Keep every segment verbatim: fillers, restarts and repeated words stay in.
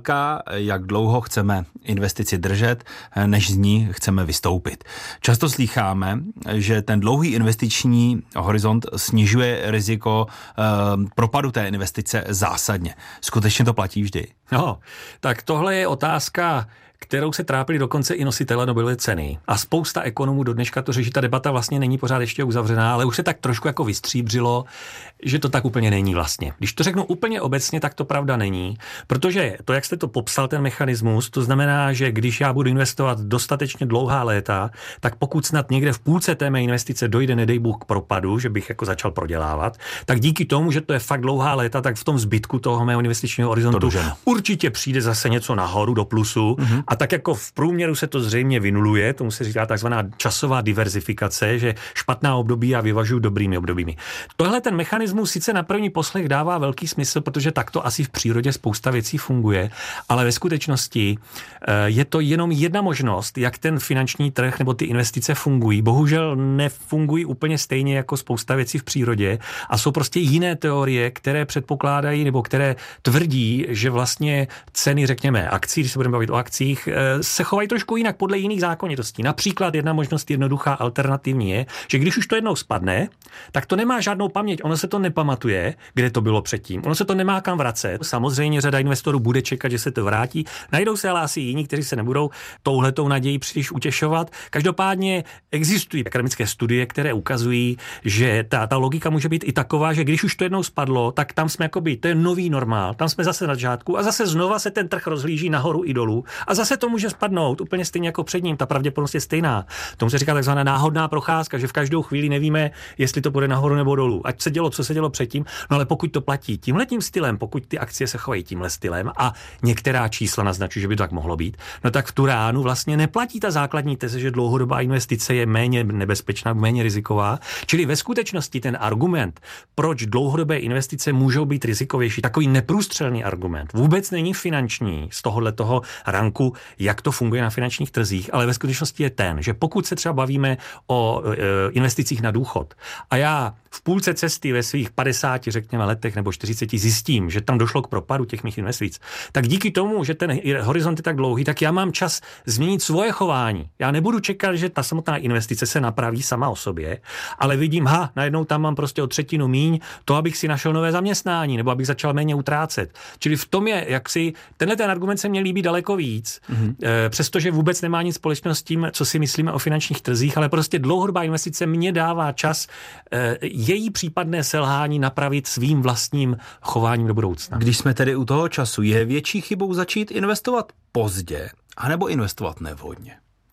velká, jak dlouho chceme investici držet, než z ní chceme vystoupit. Často slýcháme, že ten dlouhý investiční horizont snižuje riziko eh, propadu té investice zásadně. Skutečně to platí vždy? No, tak tohle je otázka, kterou se trápili dokonce i nositele Nobelovy ceny. A spousta ekonomů do dneška to řeší. Ta debata vlastně není pořád ještě uzavřená, ale už se tak trošku jako vystříbřilo, že to tak úplně není vlastně. Když to řeknu úplně obecně, tak to pravda není, protože to, jak jste to popsal, ten mechanismus, to znamená, že když já budu investovat dostatečně dlouhá léta, tak pokud snad někde v půlce té mé investice dojde, nedej Bůh, k propadu, že bych jako začal prodělávat, tak díky tomu, že to je fakt dlouhá léta, tak v tom zbytku toho mého investičního horizontu určitě přijde zase něco nahoru do plusu. Mm-hmm. A tak jako v průměru se to zřejmě vynuluje, tomu se říká takzvaná časová diverzifikace, že špatná období já vyvažuji dobrými obdobími. Tohle ten mechanismus sice na první poslech dává velký smysl, protože takto asi v přírodě spousta věcí funguje, ale ve skutečnosti je to jenom jedna možnost, jak ten finanční trh nebo ty investice fungují. Bohužel nefungují úplně stejně jako spousta věcí v přírodě a jsou prostě jiné teorie, které předpokládají nebo které tvrdí, že vlastně ceny, řekněme, akcí, když se budeme bavit o akcích, se chovají trošku jinak podle jiných zákonitostí. Například jedna možnost jednoduchá alternativní je, že když už to jednou spadne, tak to nemá žádnou paměť, ono se to nepamatuje, kde to bylo předtím. Ono se to nemá kam vracet. Samozřejmě řada investorů bude čekat, že se to vrátí. Najdou se ale asi jiní, kteří se nebudou touhletou naději příliš utěšovat. Každopádně existují akademické studie, které ukazují, že ta, ta logika může být i taková, že když už to jednou spadlo, tak tam jsme jakoby, to je nový normál, tam jsme zase na začátku a zase znova se ten trh rozhlíží nahoru i dolů a zase to může spadnout úplně stejně jako před ním, ta pravděpodobnost je stejná. Tomu se říká takzvaná náhodná procházka, že v každou chvíli nevíme, jestli to bude nahoru nebo dolů. Ať se dělo, co se dělo předtím, no ale pokud to platí tímhletím stylem, pokud ty akcie se chovají tímhle stylem a některá čísla naznačují, že by to tak mohlo být, no tak v tu ránu vlastně neplatí ta základní teze, že dlouhodobá investice je méně nebezpečná, méně riziková. Čili ve skutečnosti ten argument, proč dlouhodobé investice můžou být rizikovější, takový neprůstřelný argument, vůbec není finanční z tohohle toho ranku, jak to funguje na finančních trzích, ale ve skutečnosti je ten, že pokud se třeba bavíme o e, investicích na důchod a já v půlce cesty ve svých padesáti, řekněme, letech nebo čtyřiceti zjistím, že tam došlo k propadu těch mých investic, tak díky tomu, že ten horizont je tak dlouhý, tak já mám čas změnit svoje chování. Já nebudu čekat, že ta samotná investice se napraví sama o sobě, ale vidím, ha, najednou tam mám prostě o třetinu míň, to, abych si našel nové zaměstnání nebo abych začal méně utrácet. Čili v tom je, jak si tenhle ten argument se mě líbí daleko víc, mm-hmm. e, přestože vůbec nemá nic společného s tím, co si myslíme o finančních trzích, ale prostě dlouhodobá investice mě dává čas e, její případné selhání napravit svým vlastním chováním do budoucna. Když jsme tedy u toho času, je větší chybou začít investovat pozdě, anebo investovat nevhodně?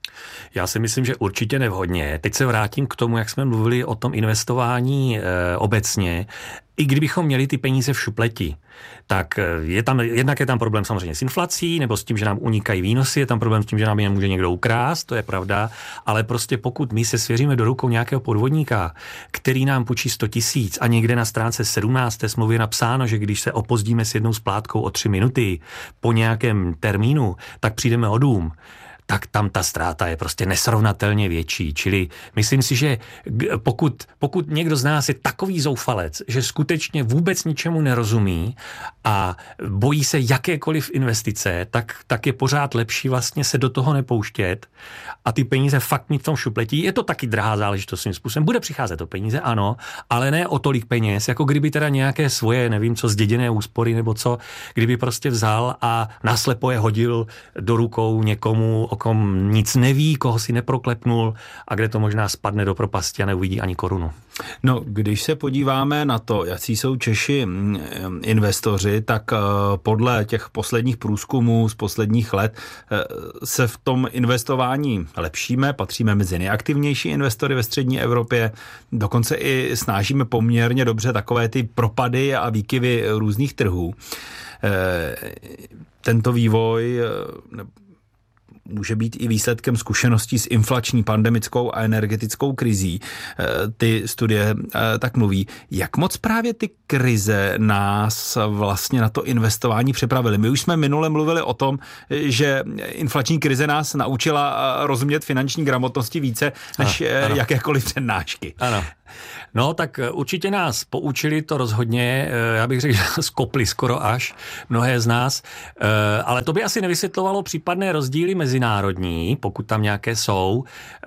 Já si myslím, že určitě nevhodně. Teď se vrátím k tomu, jak jsme mluvili o tom investování e, obecně. I kdybychom měli ty peníze v šupleti, tak je tam, jednak je tam problém samozřejmě s inflací, nebo s tím, že nám unikají výnosy, je tam problém s tím, že nám je může někdo ukrást, to je pravda, ale prostě pokud my se svěříme do rukou nějakého podvodníka, který nám půjčí sto tisíc a někde na stránce sedmnáct té smlouvy je napsáno, že když se opozdíme s jednou splátkou o tři minuty po nějakém termínu, tak přijdeme o dům, tak tam ta ztráta je prostě nesrovnatelně větší. Čili myslím si, že pokud, pokud někdo z nás je takový zoufalec, že skutečně vůbec ničemu nerozumí a bojí se jakékoliv investice, tak, tak je pořád lepší vlastně se do toho nepouštět a ty peníze fakt mít v tom šupletí. Je to taky drahá záležitost svým způsobem. Bude přicházet o peníze, ano, ale ne o tolik peněz, jako kdyby teda nějaké svoje, nevím co, zděděné úspory nebo co, kdyby prostě vzal a naslepo je hodil do rukou někomu, o kom nic neví, koho si neproklepnul a kde to možná spadne do propasti a neuvidí ani korunu. No, když se podíváme na to, jaký jsou Češi investoři, tak podle těch posledních průzkumů z posledních let se v tom investování lepšíme, patříme mezi nejaktivnější investory ve střední Evropě, dokonce i snážíme poměrně dobře takové ty propady a výkyvy různých trhů. Tento vývoj může být i výsledkem zkušeností s inflační, pandemickou a energetickou krizí. Ty studie tak mluví. Jak moc právě ty krize nás vlastně na to investování připravily? My už jsme minule mluvili o tom, že inflační krize nás naučila rozumět finanční gramotnosti více než ano, ano. jakékoliv přednášky. Ano. No, tak určitě nás poučili to rozhodně, já bych řekl, že skopli skoro až mnohé z nás, ale to by asi nevysvětlovalo případné rozdíly mezinárodní, pokud tam nějaké jsou.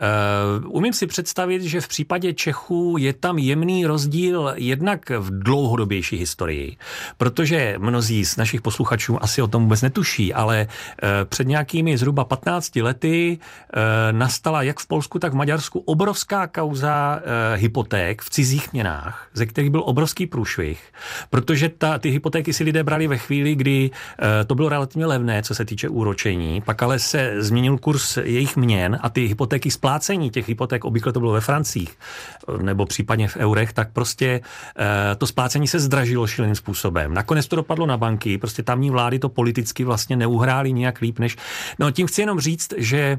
Umím si představit, že v případě Čechů je tam jemný rozdíl jednak v dlouhodobější historii, protože mnozí z našich posluchačů asi o tom vůbec netuší, ale před nějakými zhruba patnácti lety nastala jak v Polsku, tak v Maďarsku obrovská kauza hypoték v cizích měnách, ze kterých byl obrovský průšvih, protože ta, ty hypotéky si lidé brali ve chvíli, kdy e, to bylo relativně levné, co se týče úročení, pak ale se změnil kurz jejich měn a ty hypotéky, splácení těch hypoték, obvykle to bylo ve francích, nebo případně v eurech, tak prostě e, to splácení se zdražilo šíleným způsobem. Nakonec to dopadlo na banky, prostě tamní vlády to politicky vlastně neuhrály nějak líp než... No tím chci jenom říct, že,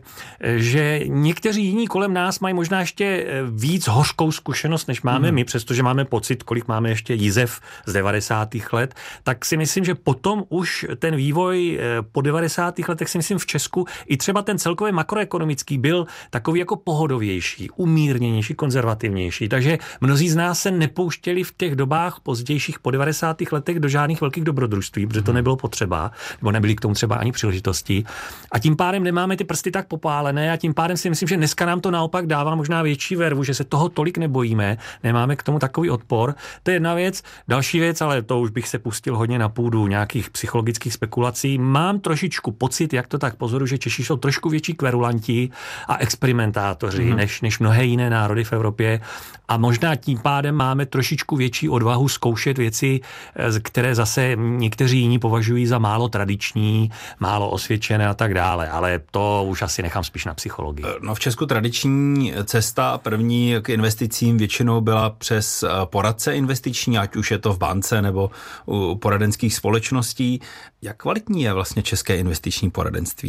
že někteří jiní kolem nás mají možná ještě víc hořkou zkušenost, než máme hmm. my, přestože máme pocit, kolik máme ještě jizev z devadesátých let, tak si myslím, že potom už ten vývoj po devadesátých letech si myslím v Česku i třeba ten celkově makroekonomický byl takový jako pohodovější, umírněnější, konzervativnější. Takže mnozí z nás se nepouštěli v těch dobách pozdějších po devadesátých letech do žádných velkých dobrodružství, protože to nebylo potřeba, nebo nebyly k tomu třeba ani příležitosti. A tím pádem nemáme ty prsty tak popálené a tím pádem si myslím, že dneska nám to naopak dává možná větší vervu, že se toho tolik nebojíme, nemáme k tomu takový odpor. To je jedna věc. Další věc, ale to už bych se pustil hodně na půdu nějakých psychologických spekulací. Mám trošičku pocit, jak to tak pozoru, že Češi jsou trošku větší kverulanti a experimentátoři mm-hmm. než, než mnohé jiné národy v Evropě. A možná tím pádem máme trošičku větší odvahu zkoušet věci, které zase někteří jiní považují za málo tradiční, málo osvědčené a tak dále. Ale to už asi nechám spíš na psychologii. No v Česku tradiční cesta první k investicím většinou byla přes poradce investiční, ať už je to v bance nebo u poradenských společností. Jak kvalitní je vlastně české investiční poradenství?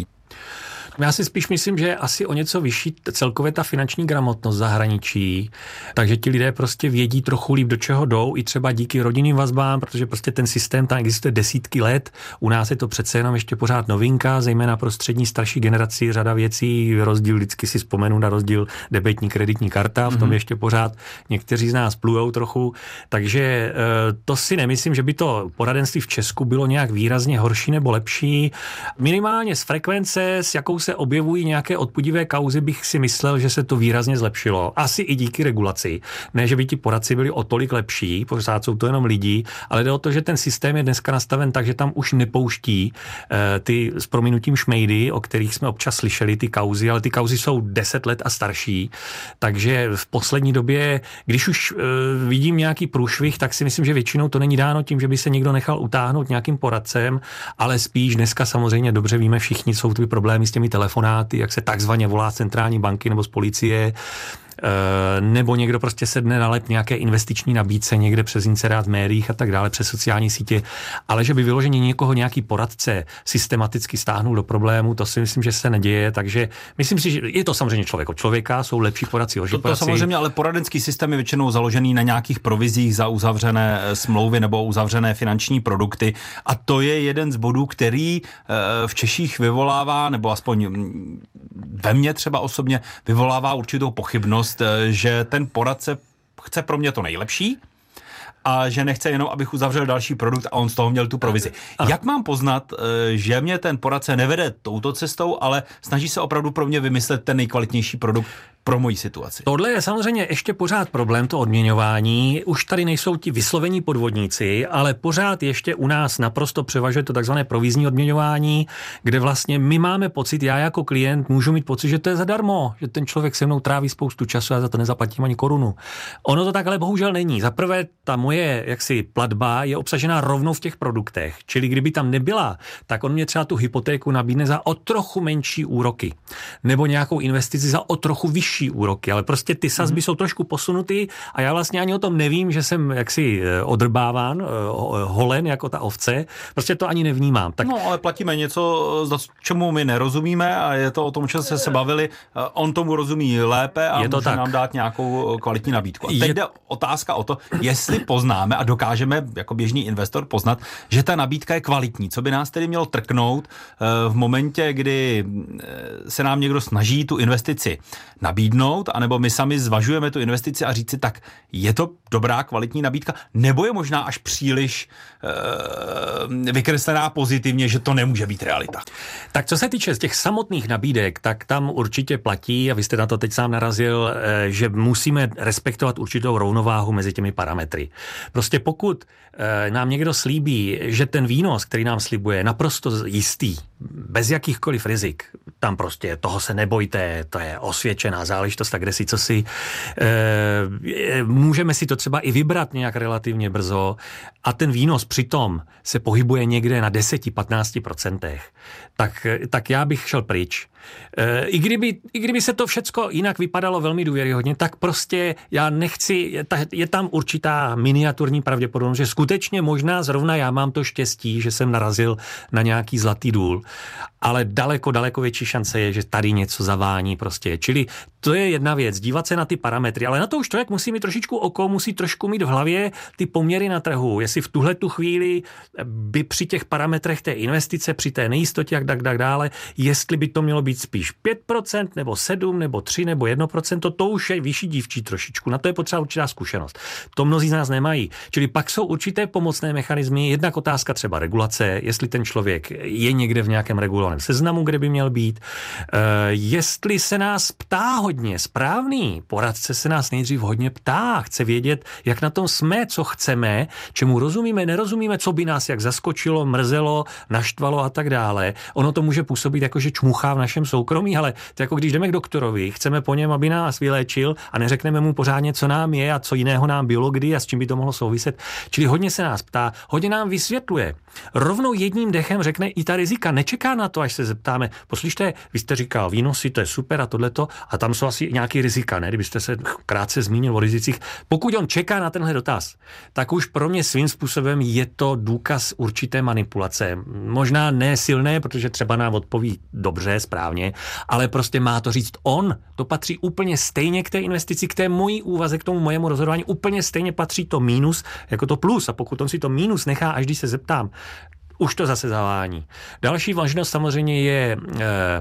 Já si spíš myslím, že je asi o něco vyšší celkově ta finanční gramotnost zahraničí, takže ti lidé prostě vědí trochu líp, do čeho jdou, i třeba díky rodinným vazbám, protože prostě ten systém tam existuje desítky let. U nás je to přece jenom ještě pořád novinka, zejména pro střední starší generaci řada věcí, rozdíl, vždycky si vzpomenu na rozdíl debetní kreditní karta, v tom mm-hmm. ještě pořád někteří z nás plujou trochu, takže to si nemyslím, že by to poradenství v Česku bylo nějak výrazně horší nebo lepší. Minimálně z frekvence, s jakou se objevují nějaké odpudivé kauzy, bych si myslel, že se to výrazně zlepšilo. Asi i díky regulaci. Ne, že by ti poradci byli o tolik lepší, pořád jsou to jenom lidi, ale jde o to, že ten systém je dneska nastaven tak, že tam už nepouští eh, ty s prominutím šmejdy, o kterých jsme občas slyšeli, ty kauzy, ale ty kauzy jsou deset let a starší. Takže v poslední době, když už eh, vidím nějaký průšvih, tak si myslím, že většinou to není dáno tím, že by se někdo nechal utáhnout nějakým poradcem, ale spíš dneska samozřejmě dobře víme všichni, jsou ty problémy s těmi telefonáty, jak se takzvaně volá z centrální banky nebo z policie, nebo někdo prostě sedne na lep nějaké investiční nabídce někde přes inzerát v médiích a tak dále, přes sociální sítě, ale že by vyloženě někoho nějaký poradce systematicky stáhnul do problému, to si myslím, že se neděje, takže myslím si, že je to samozřejmě člověk od člověka, jsou lepší poradci, horší poradci. To samozřejmě, ale poradenský systém je většinou založený na nějakých provizích za uzavřené smlouvy nebo uzavřené finanční produkty a to je jeden z bodů, který v Češích vyvolává, nebo aspoň ve mně třeba osobně vyvolává určitou pochybnost, že ten poradce chce pro mě to nejlepší a že nechce jenom, abych uzavřel další produkt a on z toho měl tu provizi. Aha. Jak mám poznat, že mě ten poradce nevede touto cestou, ale snaží se opravdu pro mě vymyslet ten nejkvalitnější produkt pro moji situaci? Tohle je samozřejmě ještě pořád problém, to odměňování. Už tady nejsou ti vyslovení podvodníci, ale pořád ještě u nás naprosto převažuje to takzvané provizní odměňování, kde vlastně my máme pocit, já jako klient můžu mít pocit, že to je zadarmo, že ten člověk se mnou tráví spoustu času a za to nezaplatím ani korunu. Ono to tak ale bohužel není. Za prvé, ta moje jaksi platba je obsažená rovnou v těch produktech, čili kdyby tam nebyla, tak on mě třeba tu hypotéku nabídne za o trochu menší úroky, nebo nějakou investici za o trochu vyšší vyšší úroky, ale prostě ty sazby mm. jsou trošku posunutý a já vlastně ani o tom nevím, že jsem jaksi odrbáván, holen jako ta ovce, prostě to ani nevnímám. Tak... No, ale platíme něco, čemu my nerozumíme a je to o tom, že se se bavili, on tomu rozumí lépe a je to může tak. nám dát nějakou kvalitní nabídku. A teď je... jde otázka o to, jestli poznáme a dokážeme jako běžný investor poznat, že ta nabídka je kvalitní. Co by nás tedy mělo trknout v momentě, kdy se nám někdo snaží tu investici nabídnout, anebo my sami zvažujeme tu investici a říct si, tak je to dobrá kvalitní nabídka, nebo je možná až příliš e, vykreslená pozitivně, že to nemůže být realita. Tak co se týče z těch samotných nabídek, tak tam určitě platí, a vy jste na to teď sám narazil, e, že musíme respektovat určitou rovnováhu mezi těmi parametry. Prostě pokud e, nám někdo slíbí, že ten výnos, který nám slibuje, je naprosto jistý, bez jakýchkoliv rizik, tam prostě toho se nebojte, to je osvědčená záležitost, tak kde si co si, e, můžeme si to třeba i vybrat nějak relativně brzo a ten výnos přitom se pohybuje někde na deset až patnáct procent, tak, tak já bych šel pryč. E, i, kdyby, I kdyby se to všecko jinak vypadalo velmi důvěryhodně, tak prostě já nechci, je, ta, je tam určitá miniaturní pravděpodobnost, že skutečně možná zrovna já mám to štěstí, že jsem narazil na nějaký zlatý důl, ale daleko, daleko větší šance je, že tady něco zavání prostě. Čili to je jedna věc, dívat se na ty parametry, ale na to už člověk musí mít trošičku oko, musí trošku mít v hlavě ty poměry na trhu, jestli v tuhle tu chvíli by při těch parametrech té investice, při té nejistotě a tak, tak dále, jestli by to mělo být spíš pět procent, nebo sedm, nebo tři, nebo jedno procento, to už je vyšší dívčí trošičku. Na to je potřeba určitá zkušenost. To mnozí z nás nemají. Čili pak jsou určité pomocné mechanismy, jednak otázka třeba regulace, jestli ten člověk je někde v nějakém regulovaném seznamu, kde by měl být. E, jestli se nás ptá hodně, správný poradce se nás nejdřív hodně ptá, chce vědět, jak na tom jsme, co chceme, čemu rozumíme, nerozumíme, co by nás jak zaskočilo, mrzelo, naštvalo a tak dále. Ono to může působit jako, že čmuchá v našem soukromí, ale to jako když jdeme k doktorovi, chceme po něm, aby nás vyléčil a neřekneme mu pořádně, co nám je a co jiného nám bylo kdy a s čím by to mohlo souviset. Čili hodně se nás ptá, hodně nám vysvětluje. Rovnou jedním dechem řekne i ta rizika, nečeká na to, až se zeptáme, poslyšte, vy jste říkal výnosy, to je super a tohleto, a tam jsou asi nějaký rizika, ne? Kdybyste se krátce zmínil o rizicích. Pokud on čeká na tenhle dotaz, tak už pro mě svým způsobem je to důkaz určité manipulace. Možná ne silné, protože třeba nám odpoví dobře, správně, ale prostě má to říct on. To patří úplně stejně k té investici, k té mojí úvaze, k tomu mojemu rozhodování. Úplně stejně patří to mínus jako to plus. A pokud on si to mínus nechá, až když se zeptám, už to zase zavání. Další možnost samozřejmě je eh,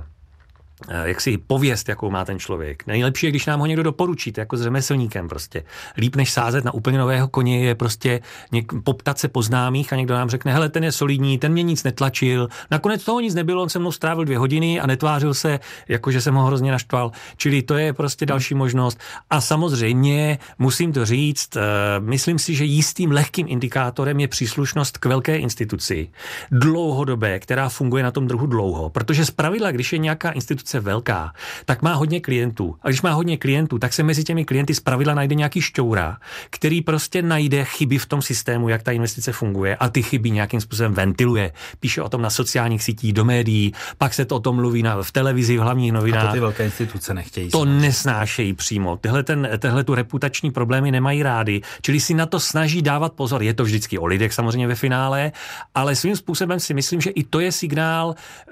jaksi pověst, jakou má ten člověk. Nejlepší je, když nám ho někdo doporučí, jako s řemeslníkem prostě. Líp než sázet na úplně nového koně je prostě něk- poptat se po známých a někdo nám řekne, hele, ten je solidní, ten mě nic netlačil. Nakonec toho nic nebylo, on se mnou strávil dvě hodiny a netvářil se, jakože jsem ho hrozně naštval. Čili to je prostě další možnost. A samozřejmě, musím to říct, uh, myslím si, že jistým lehkým indikátorem je příslušnost k velké instituci. Dlouhodobé, která funguje na tom druhu dlouho. Protože zpravidla, když je nějaká instituce velká, tak má hodně klientů. A když má hodně klientů, tak se mezi těmi klienty zpravidla najde nějaký šťoura, který prostě najde chyby v tom systému, jak ta investice funguje a ty chyby nějakým způsobem ventiluje. Píše o tom na sociálních sítích, do médií, pak se to o tom mluví na, v televizi, v hlavních novinách. A to ty velké instituce nechtějí. To nesnášejí přímo. Tyhle, ten, tyhle tu reputační problémy nemají rádi, čili si na to snaží dávat pozor. Je to vždycky o lidech samozřejmě ve finále, ale svým způsobem si myslím, že i to je signál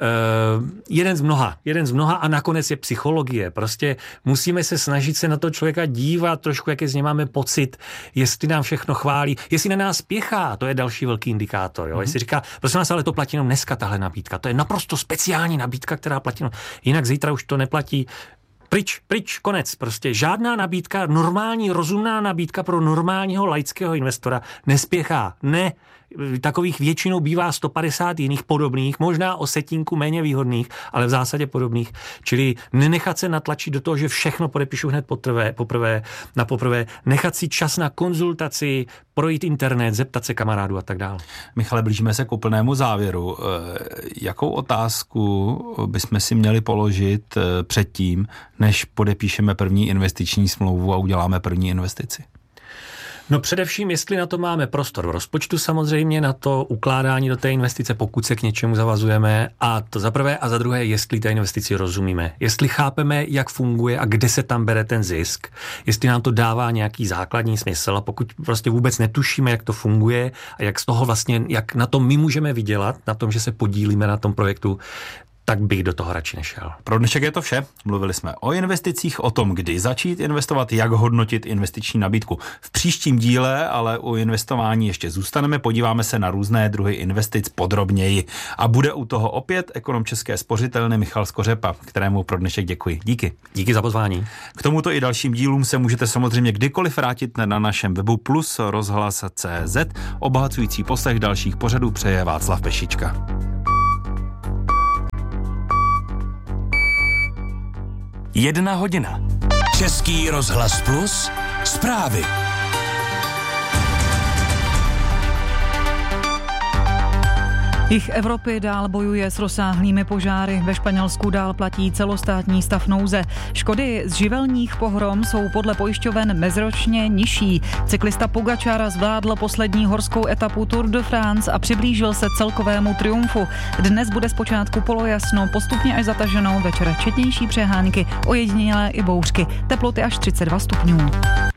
uh, jeden z mnoha. Jeden z mnoha a nakonec je psychologie. Prostě musíme se snažit se na to člověka dívat trošku, jaké z něj máme pocit, jestli nám všechno chválí, jestli na nás spěchá, to je další velký indikátor. Jo? Mm-hmm. Jestli říká, prosím vás, ale to platí jenom dneska tahle nabídka, to je naprosto speciální nabídka, která platí, jinak zítra už to neplatí. Pryč, pryč, konec. Prostě žádná nabídka, normální, rozumná nabídka pro normálního laického investora nespěchá. Ne, takových většinou bývá sto padesát jiných podobných, možná o setinku méně výhodných, ale v zásadě podobných. Čili nenechat se natlačit do toho, že všechno podepíšu hned poprvé, poprvé, na poprvé, nechat si čas na konzultaci, projít internet, zeptat se kamarádů a tak dále. Michale, blížíme se k úplnému závěru. Jakou otázku bychom si měli položit předtím, než podepíšeme první investiční smlouvu a uděláme první investici? No především, jestli na to máme prostor v rozpočtu samozřejmě, na to ukládání do té investice, pokud se k něčemu zavazujeme, a to za prvé, a za druhé, jestli té investici rozumíme. Jestli chápeme, jak funguje a kde se tam bere ten zisk, jestli nám to dává nějaký základní smysl, a pokud prostě vůbec netušíme, jak to funguje a jak z toho vlastně, jak na tom my můžeme vydělat, na tom, že se podílíme na tom projektu, tak bych do toho radši nešel. Pro dnešek je to vše. Mluvili jsme o investicích, o tom, kdy začít investovat, jak hodnotit investiční nabídku. V příštím díle ale u investování ještě zůstaneme, podíváme se na různé druhy investic podrobněji. A bude u toho opět ekonom České spořitelny Michal Skořepa, kterému pro dnešek děkuji. Díky. Díky za pozvání. K tomuto i dalším dílům se můžete samozřejmě kdykoliv vrátit na našem webu plus rozhlas tečka cé zet. Obohacující poslech dalších pořadů přeje Václav Pešička. Jedna hodina. Český rozhlas plus. Zprávy. Jih Evropy dál bojuje s rozsáhlými požáry. Ve Španělsku dál platí celostátní stav nouze. Škody z živelních pohrom jsou podle pojišťoven meziročně nižší. Cyklista Pogačar zvládl poslední horskou etapu Tour de France a přiblížil se celkovému triumfu. Dnes bude zpočátku polojasno, postupně až zataženo, večer četnější přehánky, ojedinělé i bouřky. Teploty až třicet dva stupňů.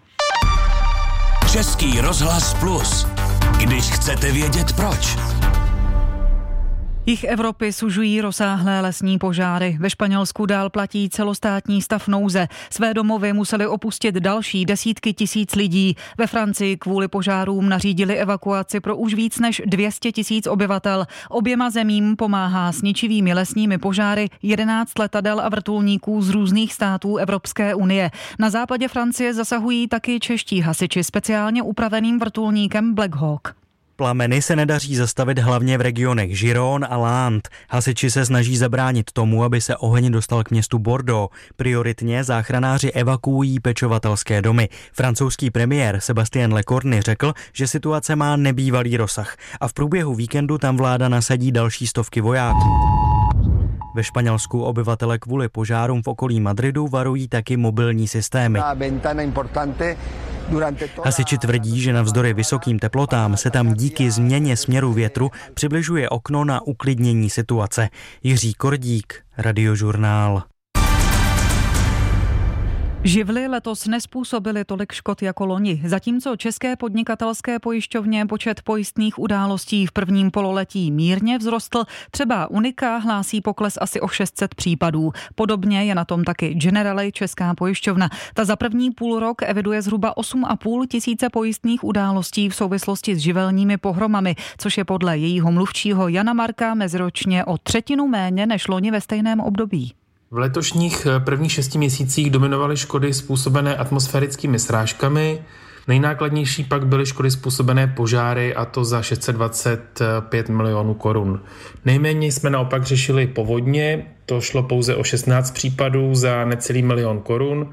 Český rozhlas plus. Když chcete vědět proč. Jih Evropy sužují rozsáhlé lesní požáry. Ve Španělsku dál platí celostátní stav nouze. Své domovy museli opustit další desítky tisíc lidí. Ve Francii kvůli požárům nařídili evakuaci pro už víc než dvě stě tisíc obyvatel. Oběma zemím pomáhá s ničivými lesními požáry jedenáct letadel a vrtulníků z různých států Evropské unie. Na západě Francie zasahují taky čeští hasiči speciálně upraveným vrtulníkem Black Hawk. Plameny se nedaří zastavit hlavně v regionech Gironde a Landes. Hasiči se snaží zabránit tomu, aby se oheň dostal k městu Bordeaux. Prioritně záchranáři evakuují pečovatelské domy. Francouzský premiér Sébastien Lecornu řekl, že situace má nebývalý rozsah a v průběhu víkendu tam vláda nasadí další stovky vojáků. Ve Španělsku obyvatele kvůli požárům v okolí Madridu varují taky mobilní systémy. Hasiči tvrdí, že navzdory vysokým teplotám se tam díky změně směru větru přibližuje okno na uklidnění situace. Jiří Kordík, Radiožurnál. Živly letos nezpůsobily tolik škod jako loni, zatímco české podnikatelské pojišťovně počet pojistných událostí v prvním pololetí mírně vzrostl, třeba Unica hlásí pokles asi o šest set případů. Podobně je na tom taky Generali, česká pojišťovna. Ta za první půlrok eviduje zhruba osm a půl tisíce pojistných událostí v souvislosti s živelními pohromami, což je podle jejího mluvčího Jana Marka meziročně o třetinu méně než loni ve stejném období. V letošních prvních šesti měsících dominovaly škody způsobené atmosférickými srážkami. Nejnákladnější pak byly škody způsobené požáry, a to za šest set dvacet pět milionů korun. Nejméně jsme naopak řešili povodně, to šlo pouze o šestnáct případů za necelý milion korun.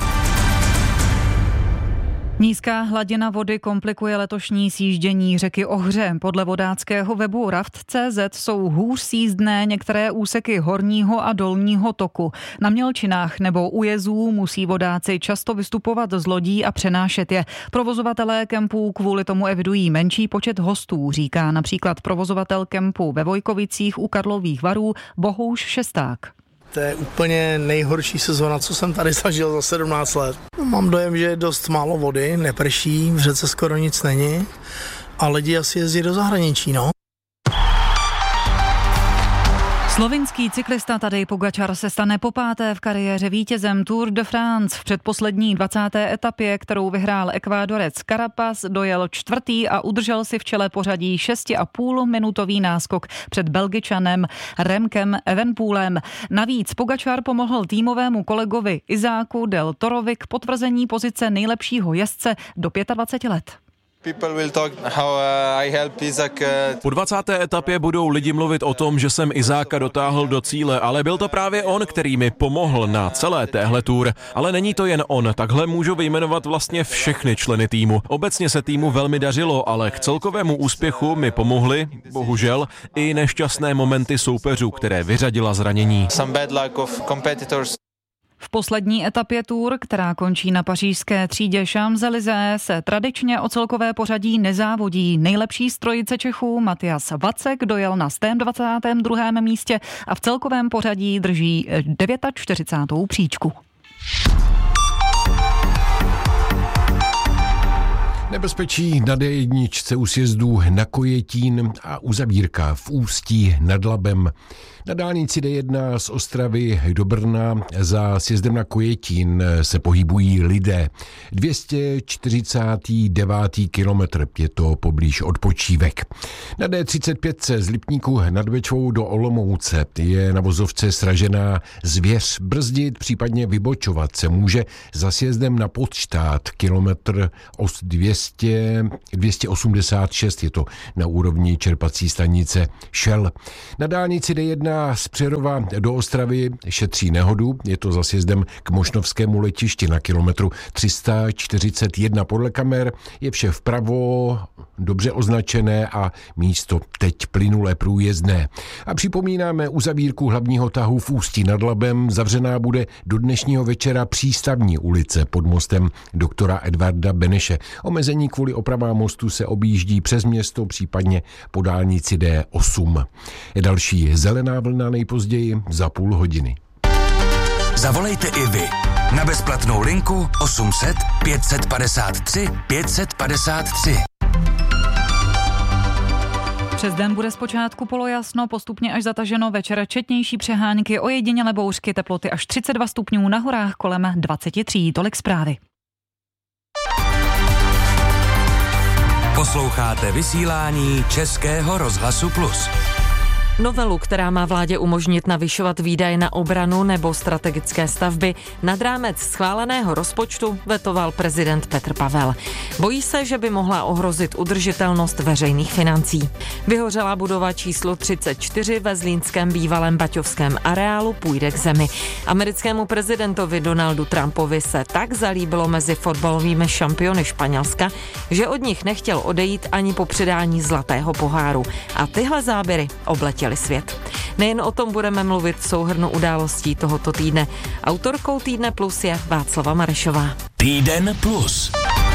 Nízká hladina vody komplikuje letošní sjíždění řeky Ohře. Podle vodáckého webu raft tečka cé zet jsou hůř sjízdné některé úseky horního a dolního toku. Na mělčinách nebo u jezů musí vodáci často vystupovat z lodí a přenášet je. Provozovatelé kempů kvůli tomu evidují menší počet hostů, říká například provozovatel kempu ve Vojkovicích u Karlových Varů Bohuš Šesták. To je úplně nejhorší sezona, co jsem tady zažil za sedmnáct let. Mám dojem, že je dost málo vody, neprší, v řece skoro nic není a lidi asi jezdí do zahraničí, no. Slovinský cyklista Tadej Pogačar se stane popáté v kariéře vítězem Tour de France. V předposlední dvacáté etapě, kterou vyhrál Ekvádorec Carapaz, dojel čtvrtý a udržel si v čele pořadí šest a půl minutový náskok před Belgičanem Remkem Evenepoelem. Navíc Pogačar pomohl týmovému kolegovi Izáku del Torovi k potvrzení pozice nejlepšího jezdce do dvacet pět let. Po dvacáté etapě budou lidi mluvit o tom, že jsem Izáka dotáhl do cíle, ale byl to právě on, který mi pomohl na celé téhle tour. Ale není to jen on, takhle můžu vyjmenovat vlastně všechny členy týmu. Obecně se týmu velmi dařilo, ale k celkovému úspěchu mi pomohly, bohužel, i nešťastné momenty soupeřů, které vyřadila zranění. V poslední etapě Tour, která končí na pařížské třídě Champs-Élysées, se tradičně o celkové pořadí nezávodí. Nejlepší z trojice Čechů Matyas Vacek dojel na dvacátém druhém místě a v celkovém pořadí drží čtyřicátou devátou příčku. Nebezpečí na D jedna u sjezdu na Kojetín a uzavírka v Ústí nad Labem. Na dálnici D jedna z Ostravy do Brna za sjezdem na Kojetín se pohybují lidé. dvě stě čtyřicátý devátý kilometr, je to poblíž Odpočívek. Na D třicet pět z Lipníku nad Bečvou do Olomouce je na vozovce sražená zvěř. Brzdit, případně vybočovat se může za sjezdem na Podštát, kilometr dvě stě, dvě stě osmdesát šest, je to na úrovni čerpací stanice Shell. Na dálnici D jedna z Přerova do Ostravy šetří nehodu, je to za sjezdem k Mošnovskému letišti na kilometru tři sta čtyřicet jedna. Podle kamer je vše vpravo dobře označené a místo teď plynule průjezdné. A připomínáme uzavírku hlavního tahu v Ústí nad Labem. Zavřená bude do dnešního večera Přístavní ulice pod mostem doktora Edvarda Beneše. Omezení kvůli opravám mostu se objíždí přes město, případně po dálnici D osm. Je další zelená vlna nejpozději za půl hodiny. Zavolejte i vy na bezplatnou linku osm set pět set padesát tři pět set padesát tři. Přes den bude zpočátku polojasno, postupně až zataženo, večer četnější přehánky, ojedinělé bouřky, teploty až třicet dva stupňů, na horách kolem dvacet tři. Tolik zprávy. Posloucháte vysílání Českého rozhlasu Plus. Novelu, která má vládě umožnit navyšovat výdaje na obranu nebo strategické stavby nad rámec schváleného rozpočtu, vetoval prezident Petr Pavel. Bojí se, že by mohla ohrozit udržitelnost veřejných financí. Vyhořelá budova číslo třicet čtyři ve zlínském bývalém baťovském areálu půjde k zemi. Americkému prezidentovi Donaldu Trumpovi se tak zalíbilo mezi fotbalovými šampiony Španělska, že od nich nechtěl odejít ani po předání zlatého poháru. A tyhle záběry obletěly svět. Nejen o tom budeme mluvit v souhrnu událostí tohoto týdne. Autorkou Týdne Plus je Václava Marešová. Týden Plus.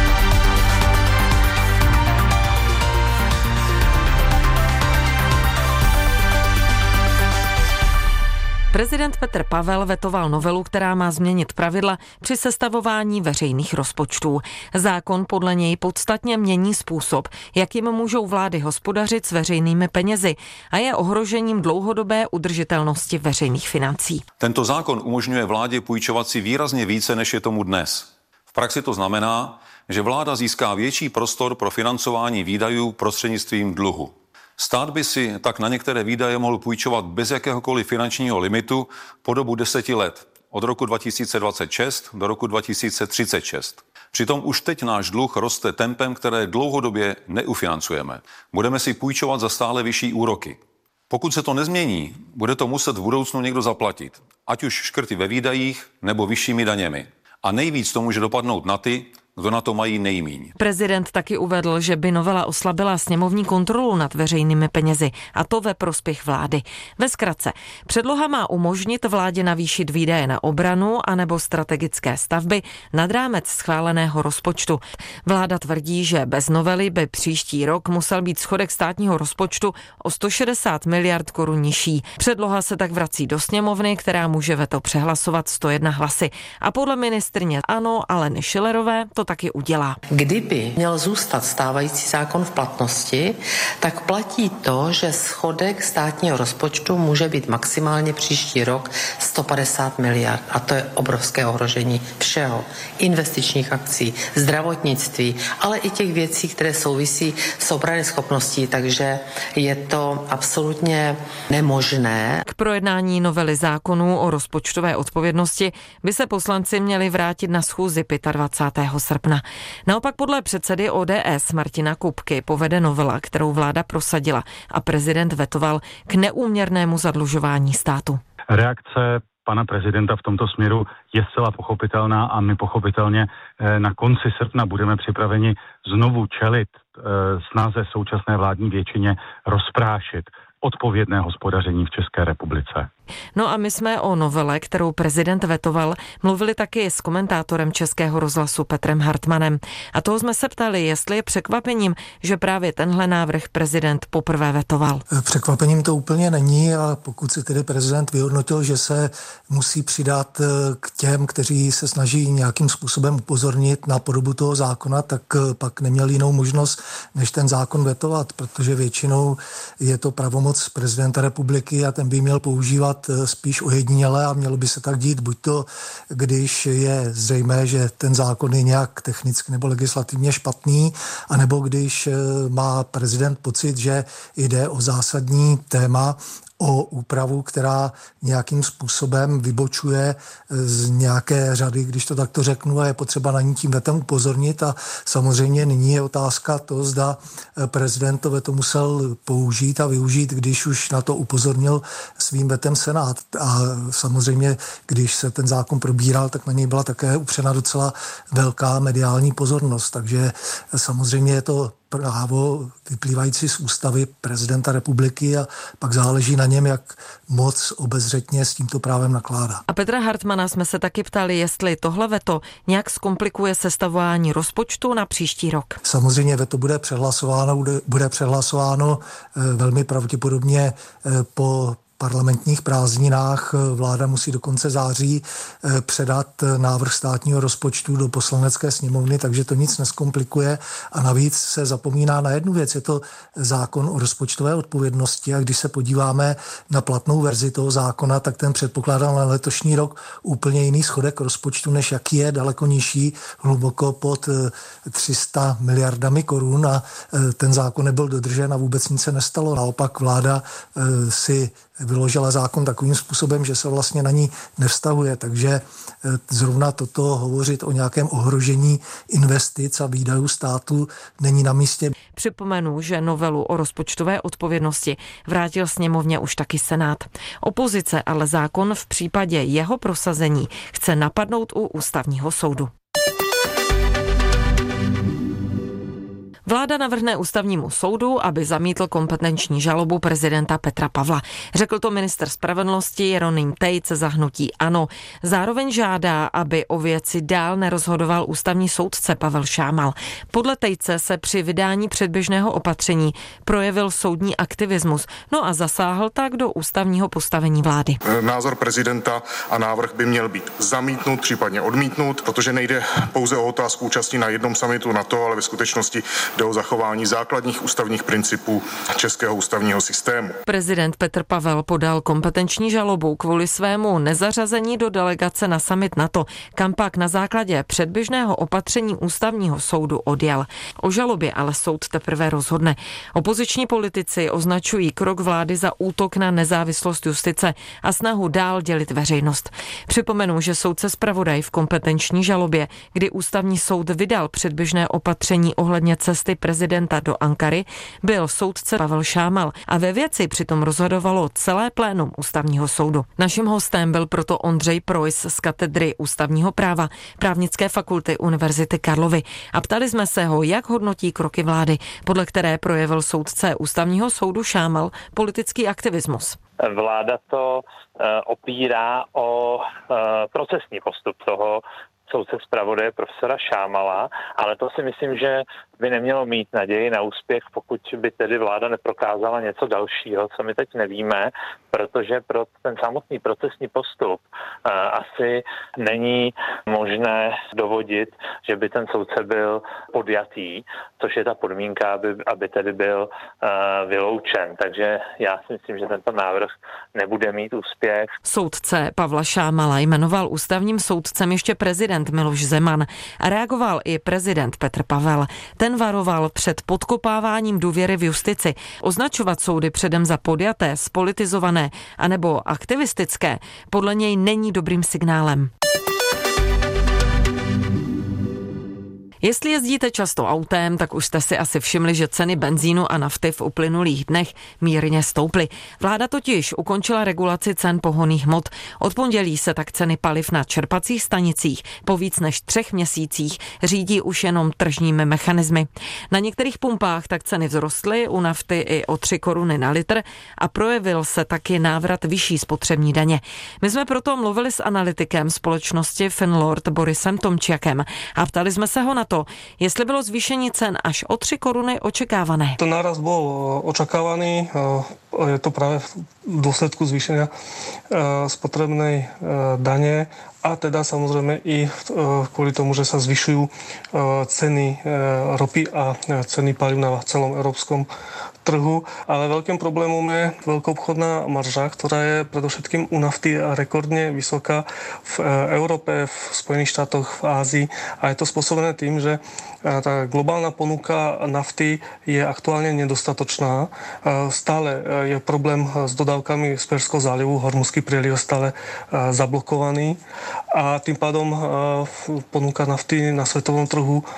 Prezident Petr Pavel vetoval novelu, která má změnit pravidla při sestavování veřejných rozpočtů. Zákon podle něj podstatně mění způsob, jakým můžou vlády hospodařit s veřejnými penězi a je ohrožením dlouhodobé udržitelnosti veřejných financí. Tento zákon umožňuje vládě půjčovat si výrazně více, než je tomu dnes. V praxi to znamená, že vláda získá větší prostor pro financování výdajů prostřednictvím dluhu. Stát by si tak na některé výdaje mohl půjčovat bez jakéhokoliv finančního limitu po dobu deseti let, od roku dva tisíce dvacet šest do roku dva tisíce třicet šest. Přitom už teď náš dluh roste tempem, které dlouhodobě neufinancujeme. Budeme si půjčovat za stále vyšší úroky. Pokud se to nezmění, bude to muset v budoucnu někdo zaplatit, ať už škrty ve výdajích nebo vyššími daněmi. A nejvíc to může dopadnout na ty, kdo na to mají nejmíň. Prezident taky uvedl, že by novela oslabila sněmovní kontrolu nad veřejnými penězi, a to ve prospěch vlády. Ve zkratce, předloha má umožnit vládě navýšit výdaje na obranu anebo strategické stavby nad rámec schváleného rozpočtu. Vláda tvrdí, že bez novely by příští rok musel být schodek státního rozpočtu o sto šedesát miliard korun nižší. Předloha se tak vrací do sněmovny, která může veto přehlasovat sto jedna hlasy. A podle ministryně ANO Aleny Schillerové to taky udělá. Kdyby měl zůstat stávající zákon v platnosti, tak platí to, že schodek státního rozpočtu může být maximálně příští rok sto padesát miliard. A to je obrovské ohrožení všeho. Investičních akcí, zdravotnictví, ale i těch věcí, které souvisí s obranyschopností, takže je to absolutně nemožné. K projednání novely zákonů o rozpočtové odpovědnosti by se poslanci měli vrátit na schůzi dvacátého pátého srpna. Naopak podle předsedy O D S Martina Kupky povede novela, kterou vláda prosadila a prezident vetoval, k neúměrnému zadlužování státu. Reakce pana prezidenta v tomto směru je zcela pochopitelná a my pochopitelně na konci srpna budeme připraveni znovu čelit snaze současné vládní většině rozprášit odpovědné hospodaření v České republice. No a my jsme o novele, kterou prezident vetoval, mluvili taky s komentátorem Českého rozhlasu Petrem Hartmanem. A toho jsme se ptali, jestli je překvapením, že právě tenhle návrh prezident poprvé vetoval. Překvapením to úplně není a pokud si tedy prezident vyhodnotil, že se musí přidat k těm, kteří se snaží nějakým způsobem upozornit na podobu toho zákona, tak pak neměl jinou možnost, než ten zákon vetovat, protože většinou je to pravomoc prezidenta republiky a ten by měl používat spíš ojediněle a mělo by se tak dít, buď to, když je zřejmé, že ten zákon je nějak technicky nebo legislativně špatný, anebo když má prezident pocit, že jde o zásadní téma, o úpravu, která nějakým způsobem vybočuje z nějaké řady, když to takto řeknu, a je potřeba na ní tím vetem upozornit. A samozřejmě nyní je otázka to, zda prezident to veto musel použít a využít, když už na to upozornil svým vetem Senát. A samozřejmě, když se ten zákon probíral, tak na něj byla také upřena docela velká mediální pozornost. Takže samozřejmě je to právo vyplývající z ústavy prezidenta republiky a pak záleží na něm, jak moc obezřetně s tímto právem nakládá. A Petra Hartmana jsme se taky ptali, jestli tohle veto nějak zkomplikuje sestavování rozpočtu na příští rok. Samozřejmě veto bude přehlasováno, bude, bude přehlasováno velmi pravděpodobně po parlamentních prázdninách. Vláda musí do konce září předat návrh státního rozpočtu do poslanecké sněmovny, takže to nic neskomplikuje a navíc se zapomíná na jednu věc, je to zákon o rozpočtové odpovědnosti a když se podíváme na platnou verzi toho zákona, tak ten předpokládal na letošní rok úplně jiný schodek rozpočtu, než jaký je, daleko nižší, hluboko pod tři sta miliardami korun a ten zákon nebyl dodržen a vůbec nic se nestalo. Naopak vláda si vyložila zákon takovým způsobem, že se vlastně na ní nevztahuje, takže zrovna toto hovořit o nějakém ohrožení investic a výdajů státu není na místě. Připomenu, že novelu o rozpočtové odpovědnosti vrátil sněmovně už taky Senát. Opozice ale zákon v případě jeho prosazení chce napadnout u ústavního soudu. Vláda navrhne ústavnímu soudu, aby zamítl kompetenční žalobu prezidenta Petra Pavla. Řekl to ministr spravedlnosti Jeroným Tejc za hnutí ANO. Zároveň žádá, aby o věci dál nerozhodoval ústavní soudce Pavel Šámal. Podle Tejce se při vydání předběžného opatření projevil soudní aktivismus, no a zasáhl tak do ústavního postavení vlády. Názor prezidenta a návrh by měl být zamítnut, případně odmítnut, protože nejde pouze o otázku účasti na jednom summitu NATO, ale ve skutečnosti jde o zachování základních ústavních principů českého ústavního systému. Prezident Petr Pavel podal kompetenční žalobu kvůli svému nezařazení do delegace na summit NATO, kam pak na základě předběžného opatření ústavního soudu odjel. O žalobě ale soud teprve rozhodne. Opoziční politici označují krok vlády za útok na nezávislost justice a snahu dál dělit veřejnost. Připomenu, že soudce zpravodaj v kompetenční žalobě, kdy ústavní soud vydal předběžné opatření ohledně cesty prezidenta do Ankary, byl soudce Pavel Šámal a ve věci přitom rozhodovalo celé plénum ústavního soudu. Naším hostem byl proto Ondřej Preuss z katedry ústavního práva Právnické fakulty Univerzity Karlovy a ptali jsme se ho, jak hodnotí kroky vlády, podle které projevil soudce ústavního soudu Šámal politický aktivismus. Vláda to uh, opírá o uh, procesní postup toho soudce zpravodaje profesora Šámala, ale to si myslím, že by nemělo mít naději na úspěch, pokud by tedy vláda neprokázala něco dalšího, co my teď nevíme, protože pro ten samotný procesní postup uh, asi není možné dovodit, že by ten soudce byl podjatý, což je ta podmínka, aby, aby tedy byl uh, vyloučen. Takže já si myslím, že tento návrh nebude mít úspěch. Soudce Pavla Šámala jmenoval ústavním soudcem ještě prezident Miloš Zeman a reagoval i prezident Petr Pavel. Ten varoval před podkopáváním důvěry v justici. Označovat soudy předem za podjaté, spolitizované anebo aktivistické podle něj není dobrým signálem. Jestli jezdíte často autem, tak už jste si asi všimli, že ceny benzínu a nafty v uplynulých dnech mírně stouply. Vláda totiž ukončila regulaci cen pohonných hmot. Od pondělí se tak ceny paliv na čerpacích stanicích po víc než třech měsících řídí už jenom tržními mechanismy. Na některých pumpách tak ceny vzrostly, u nafty i o tři koruny na litr a projevil se taky návrat vyšší spotřební daně. My jsme proto mluvili s analytikem společnosti Finlord Borisem Tomčiakem a ptali jsme se ho na to, jestli bylo zvýšení cen až o tři koruny očekávané. To náraz bol očakávaný, je to práve v dôsledku zvýšenia spotrebnej dane a teda samozrejme i kvôli tomu, že sa zvyšujú ceny ropy a ceny palív na celom európskom trhu, ale veľkým problémom je veľkoobchodná marža, ktorá je predovšetkým u nafty rekordne vysoká v Európe, v Spojených štátoch, v Ázii a je to spôsobené tým, že tá globálna ponuka nafty je aktuálne nedostatočná. Stále je problém s dodávkami z Perzského zálivu, Hormuzský prieliv je stále zablokovaný a tým pádom ponuka nafty na svetovom trhu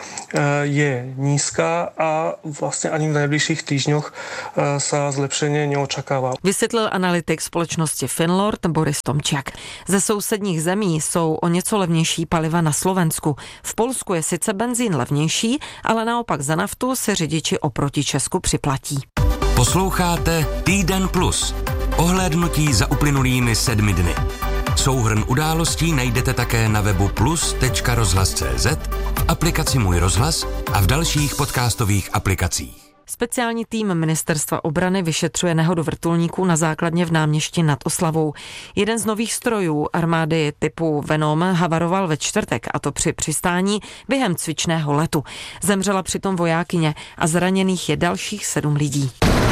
je nízka a vlastne ani v najbližších týždňoch sa zlepšenie neočakává. Vysvětlil analytik společnosti Finlord Boris Tomčiak. Ze sousedních zemí jsou o něco levnější paliva na Slovensku. V Polsku je sice benzín levnější, ale naopak za naftu se řidiči oproti Česku připlatí. Posloucháte Týden plus. Ohlédnutí za uplynulými sedmi dny. Souhrn událostí najdete také na webu plus tečka rozhlas tečka cé zet, v aplikaci Můj rozhlas a v dalších podcastových aplikacích. Speciální tým Ministerstva obrany vyšetřuje nehodu vrtulníků na základně v Náměšti nad Oslavou. Jeden z nových strojů armády typu Venom havaroval ve čtvrtek, a to při přistání během cvičného letu. Zemřela přitom vojákyně a zraněných je dalších sedm lidí.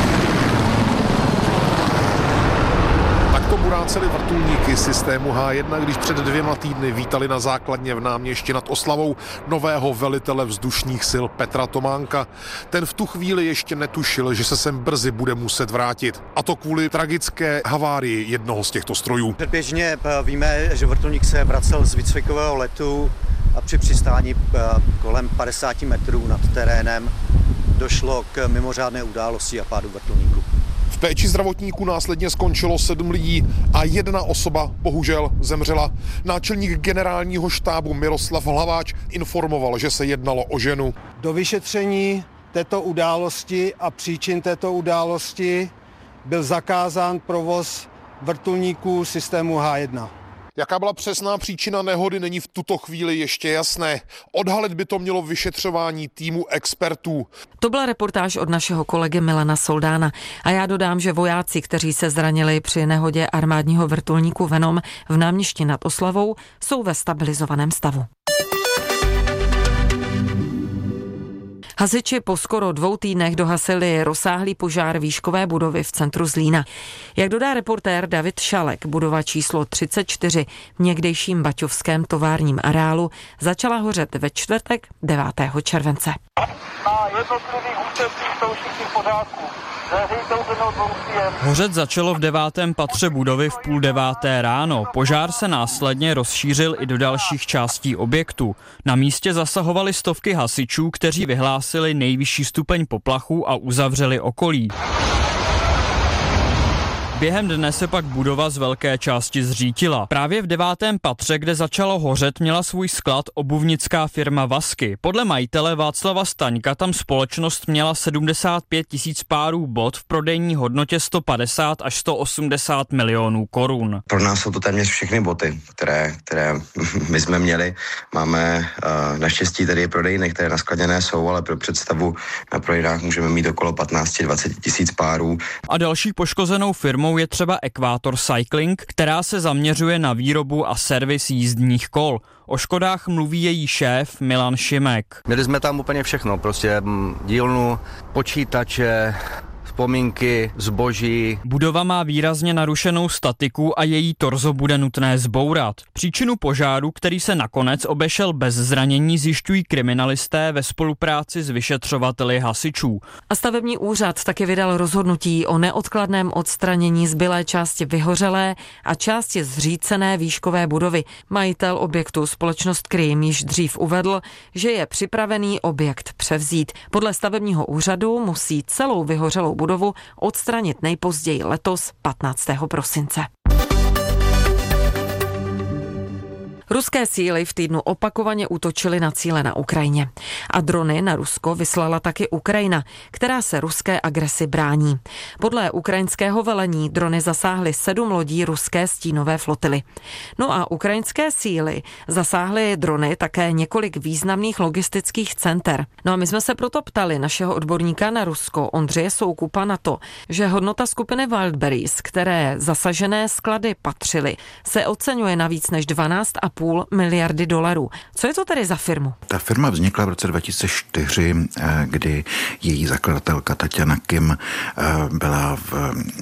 Takto buráceli vrtulníky systému há jedna, když před dvěma týdny vítali na základně v Náměšti nad Oslavou nového velitele vzdušních sil Petra Tománka. Ten v tu chvíli ještě netušil, že se sem brzy bude muset vrátit. A to kvůli tragické havárii jednoho z těchto strojů. Předběžně víme, že vrtulník se vracel z výcvikového letu a při přistání kolem padesát metrů nad terénem došlo k mimořádné události a pádu vrtulníku. V péči zdravotníků následně skončilo sedm lidí a jedna osoba bohužel zemřela. Náčelník generálního štábu Miroslav Hlaváč informoval, že se jednalo o ženu. Do vyšetření této události a příčin této události byl zakázán provoz vrtulníků systému há jedna. Jaká byla přesná příčina nehody, není v tuto chvíli ještě jasné. Odhalit by to mělo vyšetřování týmu expertů. To byla reportáž od našeho kolegy Milana Soldána. A já dodám, že vojáci, kteří se zranili při nehodě armádního vrtulníku Venom v Náměšti nad Oslavou, jsou ve stabilizovaném stavu. Hasiči po skoro dvou týdnech dohasili rozsáhlý požár výškové budovy v centru Zlína. Jak dodá reportér David Šalek, budova číslo třicet čtyři v někdejším baťovském továrním areálu začala hořet ve čtvrtek devátého července. Na jednotlivých úsecích jsou všichni v pořádku. Hořet začalo v devátém patře budovy v půl deváté ráno. Požár se následně rozšířil i do dalších částí objektu. Na místě zasahovali stovky hasičů, kteří vyhlásili nejvyšší stupeň poplachu a uzavřeli okolí. Během dne se pak budova z velké části zřítila. Právě v devátém patře, kde začalo hořet, měla svůj sklad obuvnická firma Vasky. Podle majitele Václava Staňka tam společnost měla sedmdesát pět tisíc párů bot v prodejní hodnotě sto padesát až sto osmdesát milionů korun. Pro nás jsou to téměř všechny boty, které, které my jsme měli. Máme uh, naštěstí tady prodejny, které naskladněné jsou, ale pro představu na prodejnách můžeme mít okolo patnáct až dvacet tisíc párů. A další poškozenou firmou je třeba Equator Cycling, která se zaměřuje na výrobu a servis jízdních kol. O škodách mluví její šéf Milan Šimek. Měli jsme tam úplně všechno, prostě dílnu, počítače, vzpomínky, zboží. Budova má výrazně narušenou statiku a její torzo bude nutné zbourat. Příčinu požáru, který se nakonec obešel bez zranění, zjišťují kriminalisté ve spolupráci s vyšetřovateli hasičů. A stavební úřad taky vydal rozhodnutí o neodkladném odstranění zbylé části vyhořelé a části zřícené výškové budovy. Majitel objektu společnost Krym již dřív uvedl, že je připravený objekt převzít. Podle stavebního úřadu musí celou vyhořelou budovu odstranit nejpozději letos patnáctého prosince. Ruské síly v týdnu opakovaně útočily na cíle na Ukrajině. A drony na Rusko vyslala taky Ukrajina, která se ruské agresi brání. Podle ukrajinského velení drony zasáhly sedm lodí ruské stínové flotily. No a ukrajinské síly zasáhly drony také několik významných logistických center. No a my jsme se proto ptali našeho odborníka na Rusko Ondřeje Soukupa na to, že hodnota skupiny Wildberries, které zasažené sklady patřily, se oceňuje na víc než dvanáct a půl miliardy dolarů. Co je to tedy za firmu? Ta firma vznikla v roce dva tisíce čtyři, kdy její zakladatelka Tatiana Kim byla v,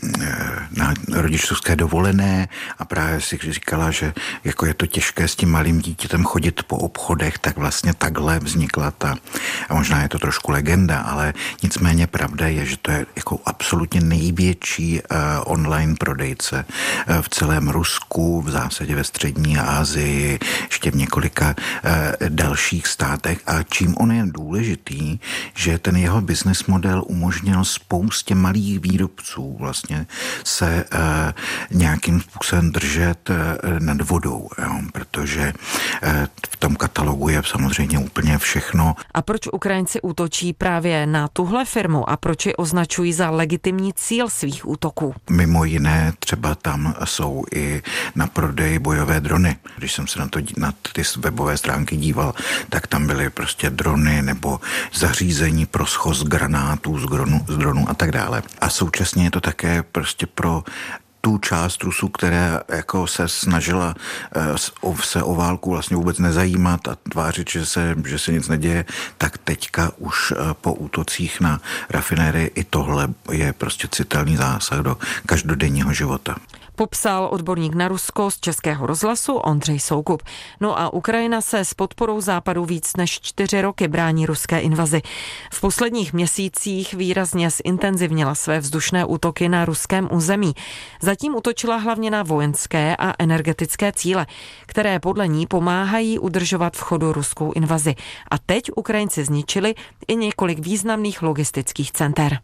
na rodičovské dovolené a právě si říkala, že jako je to těžké s tím malým dítětem chodit po obchodech, tak vlastně takhle vznikla ta, a možná je to trošku legenda, ale nicméně pravda je, že to je jako absolutně největší online prodejce v celém Rusku, v zásadě ve střední Asii, ještě v několika e, dalších státech. A čím on je důležitý, že ten jeho business model umožnil spoustě malých výrobců vlastně se e, nějakým způsobem držet e, nad vodou, jo, protože e, v tom katalogu je samozřejmě úplně všechno. A proč Ukrajinci útočí právě na tuhle firmu a proč ji označují za legitimní cíl svých útoků? Mimo jiné třeba tam jsou i na prodej bojové drony. Když jsem se na to na ty webové stránky díval, tak tam byly prostě drony nebo zařízení pro schoz granátů z dronu, z dronu a tak dále. A současně je to také prostě pro tu část Rusů, která jako se snažila uh, se o válku vlastně vůbec nezajímat a tvářit, že se, že se nic neděje, tak teďka už uh, po útocích na rafinérii i tohle je prostě citelný zásah do každodenního života. Popsal odborník na Rusko z Českého rozhlasu Ondřej Soukup. No a Ukrajina se s podporou Západu víc než čtyři roky brání ruské invazi. V posledních měsících výrazně zintenzivnila své vzdušné útoky na ruském území. Zatím útočila hlavně na vojenské a energetické cíle, které podle ní pomáhají udržovat v chodu ruskou invazi. A teď Ukrajinci zničili i několik významných logistických center.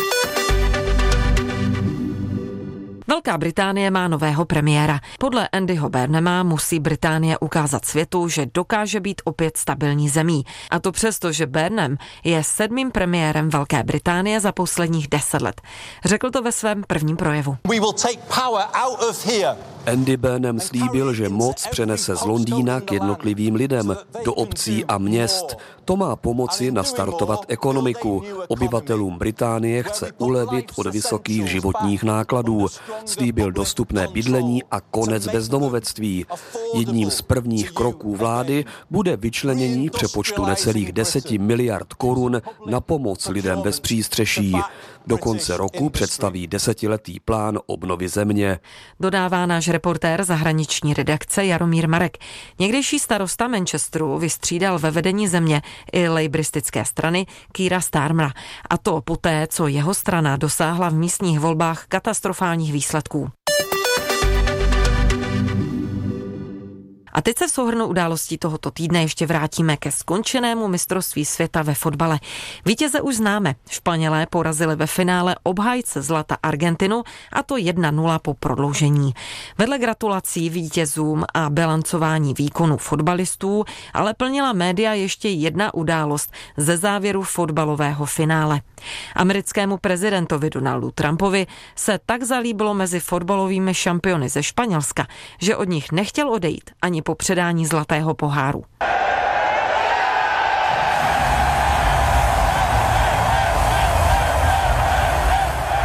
Velká Británie má nového premiéra. Podle Andyho Burnhama musí Británie ukázat světu, že dokáže být opět stabilní zemí. A to přesto, že Burnham je sedmým premiérem Velké Británie za posledních deset let. Řekl to ve svém prvním projevu. Andy Burnham slíbil, že moc přenese z Londýna k jednotlivým lidem, do obcí a měst. To má pomoci nastartovat ekonomiku. Obyvatelům Británie chce ulevit od vysokých životních nákladů. Slíbil dostupné bydlení a konec bezdomovectví. Jedním z prvních kroků vlády bude vyčlenění přepočtu necelých deseti miliard korun na pomoc lidem bez přístřeší. Do konce roku představí desetiletý plán obnovy země. Dodává náš reportér zahraniční redakce Jaromír Marek. Někdejší starosta Manchesteru vystřídal ve vedení země i lejbristické strany Keira Starmera. A to poté, co jeho strana dosáhla v místních volbách katastrofálních výsledků. A teď se v souhrnu událostí tohoto týdne ještě vrátíme ke skončenému mistrovství světa ve fotbale. Vítěze už známe. Španělé porazili ve finále obhájce zlata Argentinu, a to jedna nula po prodloužení. Vedle gratulací vítězům a bilancování výkonu fotbalistů ale plnila média ještě jedna událost ze závěru fotbalového finále. Americkému prezidentovi Donaldu Trumpovi se tak zalíbilo mezi fotbalovými šampiony ze Španělska, že od nich nechtěl odejít ani po předání zlatého poháru. A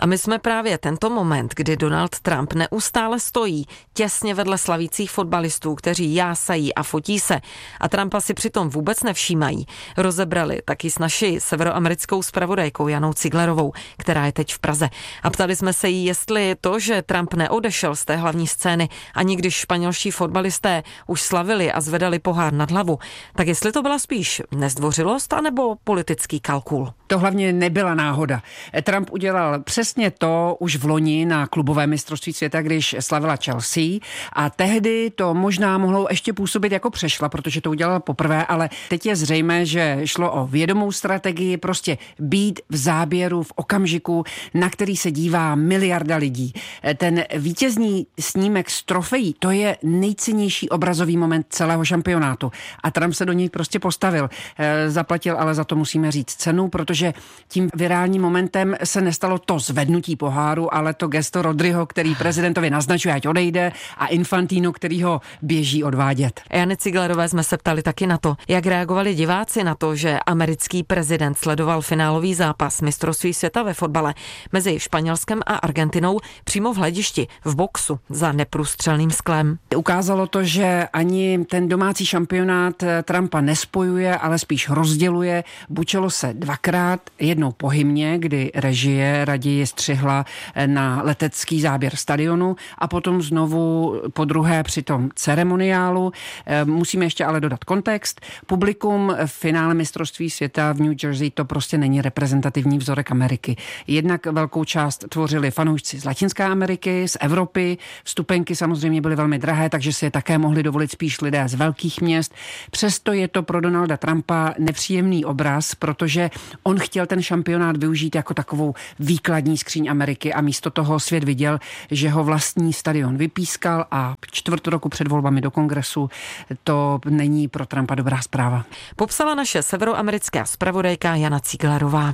A my jsme právě tento moment, kdy Donald Trump neustále stojí těsně vedle slavících fotbalistů, kteří jásají a fotí se a Trumpa si přitom vůbec nevšímají, rozebrali taky s naší severoamerickou zpravodajkou Janou Ciglerovou, která je teď v Praze. A ptali jsme se jí, jestli to, že Trump neodešel z té hlavní scény, ani když španělští fotbalisté už slavili a zvedali pohár nad hlavu, tak jestli to byla spíš nezdvořilost anebo politický kalkul. To hlavně nebyla náhoda. Trump udělal přesně to už v loni na klubové mistrovství světa, když slavila Chelsea, a tehdy to možná mohlo ještě působit jako přešla, protože to udělal poprvé, ale teď je zřejmé, že šlo o vědomou strategii, prostě být v záběru v okamžiku, na který se dívá miliarda lidí. Ten vítězný snímek z trofejí, to je nejcennější obrazový moment celého šampionátu. A Trump se do něj prostě postavil. Zaplatil ale za to, musíme říct, cenu, protože tím virálním momentem se nestalo to zvednutí poháru, ale to gesto Rodryho, který prezidentovi naznačuje, ať odejde, a Infantino, který ho běží odvádět. Jany Ciglerové jsme se ptali taky na to, jak reagovali diváci na to, že americký prezident sledoval finálový zápas mistrovství světa ve fotbale mezi Španělskem a Argentinou přímo v hledišti, v boxu, za neprůstřelným sklem. Ukázalo to, že ani ten domácí šampionát Trumpa nespojuje, ale spíš rozděluje. Bučelo se dvakrát, jednou po hymně, kdy režie raději střihla na letecký záběr stadionu, a potom znovu po druhé při tom ceremoniálu. Musíme ještě ale dodat kontext. Publikum v finále mistrovství světa v New Jersey to prostě není reprezentativní vzorek Ameriky. Jednak velkou část tvořili fanoušci z Latinské Ameriky, z Evropy. Vstupenky samozřejmě byly velmi drahé, takže si je také mohli dovolit spíš lidé z velkých měst. Přesto je to pro Donalda Trumpa nepříjemný obraz, protože on chtěl ten šampionát využít jako takovou výkladní skříň Ameriky a místo toho svět viděl, že ho vlastní stadion vypískal, a čtvrt roku před volbami do kongresu to není pro Trumpa dobrá zpráva. Popsala naše severoamerická zpravodajka Jana Ciglerová.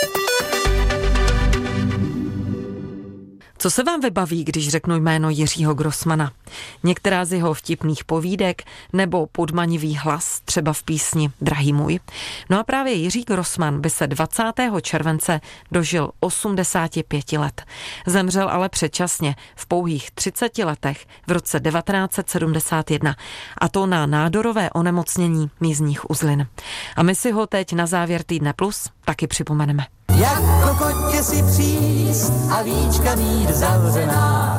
Co se vám vybaví, když řeknu jméno Jiřího Grossmana? Některá z jeho vtipných povídek nebo podmanivý hlas, třeba v písni Drahý můj? No a právě Jiří Grossman by se dvacátého července dožil osmdesáti pěti let. Zemřel ale předčasně v pouhých třiceti letech v roce devatenáct set sedmdesát jedna, a to na nádorové onemocnění mízních uzlin. A my si ho teď na závěr Týdne Plus taky připomeneme. Jak kokotě si příst a víčka mít zavřená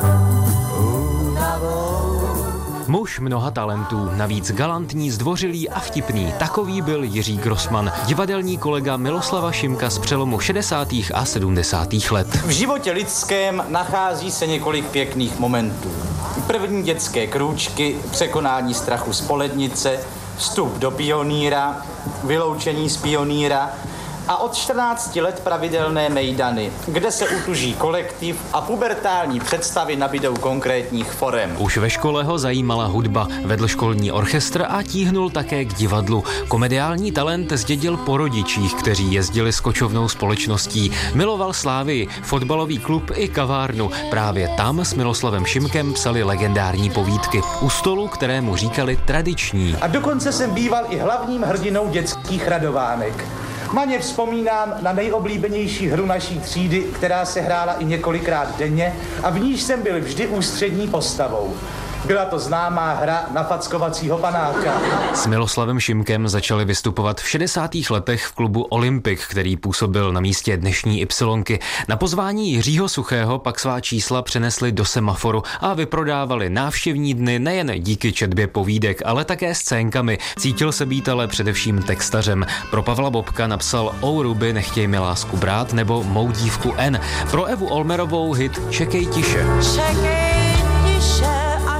únavou. Muž mnoha talentů, navíc galantní, zdvořilý a vtipný. Takový byl Jiří Grossman, divadelní kolega Miloslava Šimka z přelomu šedesátých a sedmdesátých let. V životě lidském nachází se několik pěkných momentů. První dětské krůčky, překonání strachu z polednice, vstup do pionýra, vyloučení z pionýra a od čtrnácti let pravidelné mejdany, kde se utuží kolektiv a pubertální představy nabydou konkrétních forem. Už ve škole ho zajímala hudba, vedl školní orchestr a tíhnul také k divadlu. Komediální talent zdědil po rodičích, kteří jezdili s kočovnou společností. Miloval Slávii, fotbalový klub i kavárnu. Právě tam s Miloslavem Šimkem psali legendární povídky. U stolu, kterému říkali tradiční. A dokonce jsem býval i hlavním hrdinou dětských radovánek. Na ně vzpomínám na nejoblíbenější hru naší třídy, která se hrála i několikrát denně a v níž jsem byl vždy ústřední postavou. Byla to známá hra na fackovacího panáka. S Miloslavem Šimkem začali vystupovat v šedesátých letech v klubu Olympik, který působil na místě dnešní Ypsilonky. Na pozvání Jiřího Suchého pak svá čísla přenesli do Semaforu a vyprodávali návštěvní dny nejen díky četbě povídek, ale také scénkami. Cítil se být ale především textařem. Pro Pavla Bobka napsal O Ruby, nechtěj mi lásku brát nebo Mou dívku N. Pro Evu Olmerovou hit Čekej tiše. Čekej tiše.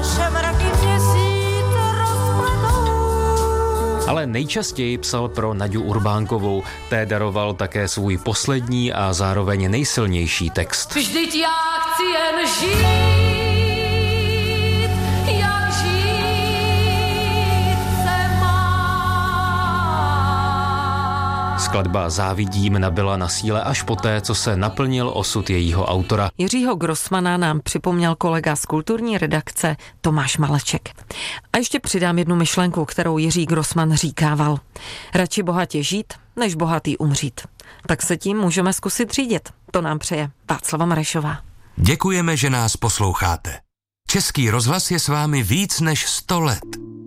Ale nejčastěji psal pro Naďu Urbánkovou, té daroval také svůj poslední a zároveň nejsilnější text. Vždyť já chci jen žít, jak žít se má. Skladba Závidím nabyla na síle až poté, co se naplnil osud jejího autora. Jiřího Grossmana nám připomněl kolega z kulturní redakce Tomáš Maleček. A ještě přidám jednu myšlenku, kterou Jiří Grossman říkával. Radši bohatě žít, než bohatý umřít. Tak se tím můžeme zkusit řídit. To nám přeje Václava Marešová. Děkujeme, že nás posloucháte. Český rozhlas je s vámi víc než sto let.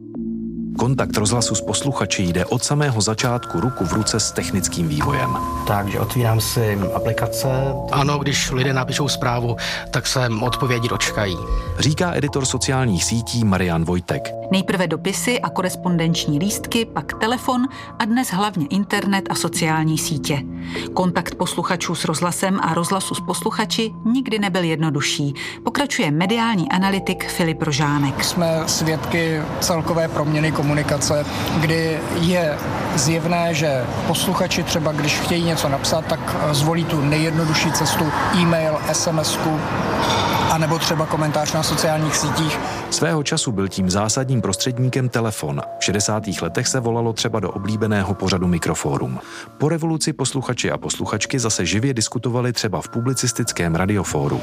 Kontakt rozhlasu s posluchači jde od samého začátku ruku v ruce s technickým vývojem. Takže otvírám si aplikace. Ano, když lidé napíšou zprávu, tak se odpovědi dočkají. Říká editor sociálních sítí Marian Vojtek. Nejprve dopisy a korespondenční lístky, pak telefon a dnes hlavně internet a sociální sítě. Kontakt posluchačů s rozhlasem a rozhlasu s posluchači nikdy nebyl jednodušší. Pokračuje mediální analytik Filip Rožánek. Jsme svědky celkové proměny komunikace, kdy je zjevné, že posluchači třeba, když chtějí něco napsat, tak zvolí tu nejjednodušší cestu e-mail, SMSku, anebo třeba komentář na sociálních sítích. Svého času byl tím zásadním prostředníkem telefon. V šedesátých letech se volalo třeba do oblíbeného pořadu Mikrofórum. Po revoluci posluchači a posluchačky zase živě diskutovali třeba v publicistickém radiofóru.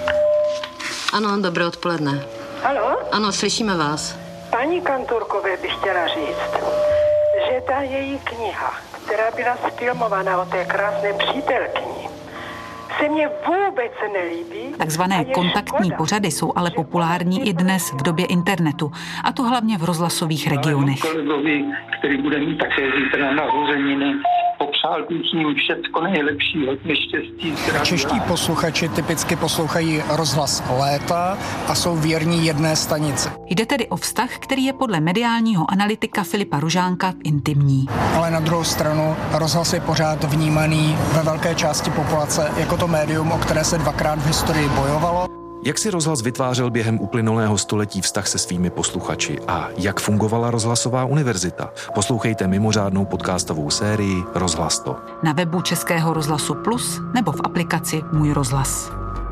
Ano, dobré odpoledne. Ano? Ano, slyšíme vás. Paní Kantorkové bych chtěla říct, že ta její kniha, která byla sfilmovaná o té krásné přítelkyni, se mně vůbec nelíbí. Takzvané kontaktní škoda, pořady jsou ale populární i dnes v době internetu, a to hlavně v rozhlasových regionech. Kolegovi, který bude mít také zítra narozeniny, popřál bych ním všecko nejlepší, hodně štěstí. Zdraví. Čeští posluchači typicky poslouchají rozhlas léta a jsou věrní jedné stanici. Jde tedy o vztah, který je podle mediálního analytika Filipa Rožánka intimní. Ale na druhou stranu rozhlas je pořád vnímaný ve velké části populace jako to médium, o které se dvakrát v historii bojovalo. Jak si rozhlas vytvářel během uplynulého století vztah se svými posluchači a jak fungovala rozhlasová univerzita? Poslouchejte mimořádnou podcastovou sérii Rozhlas to. Na webu Českého rozhlasu Plus nebo v aplikaci Můj rozhlas.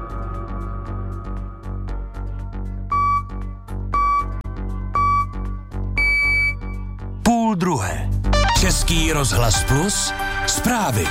Půl druhé. Český rozhlas Plus. Zprávy.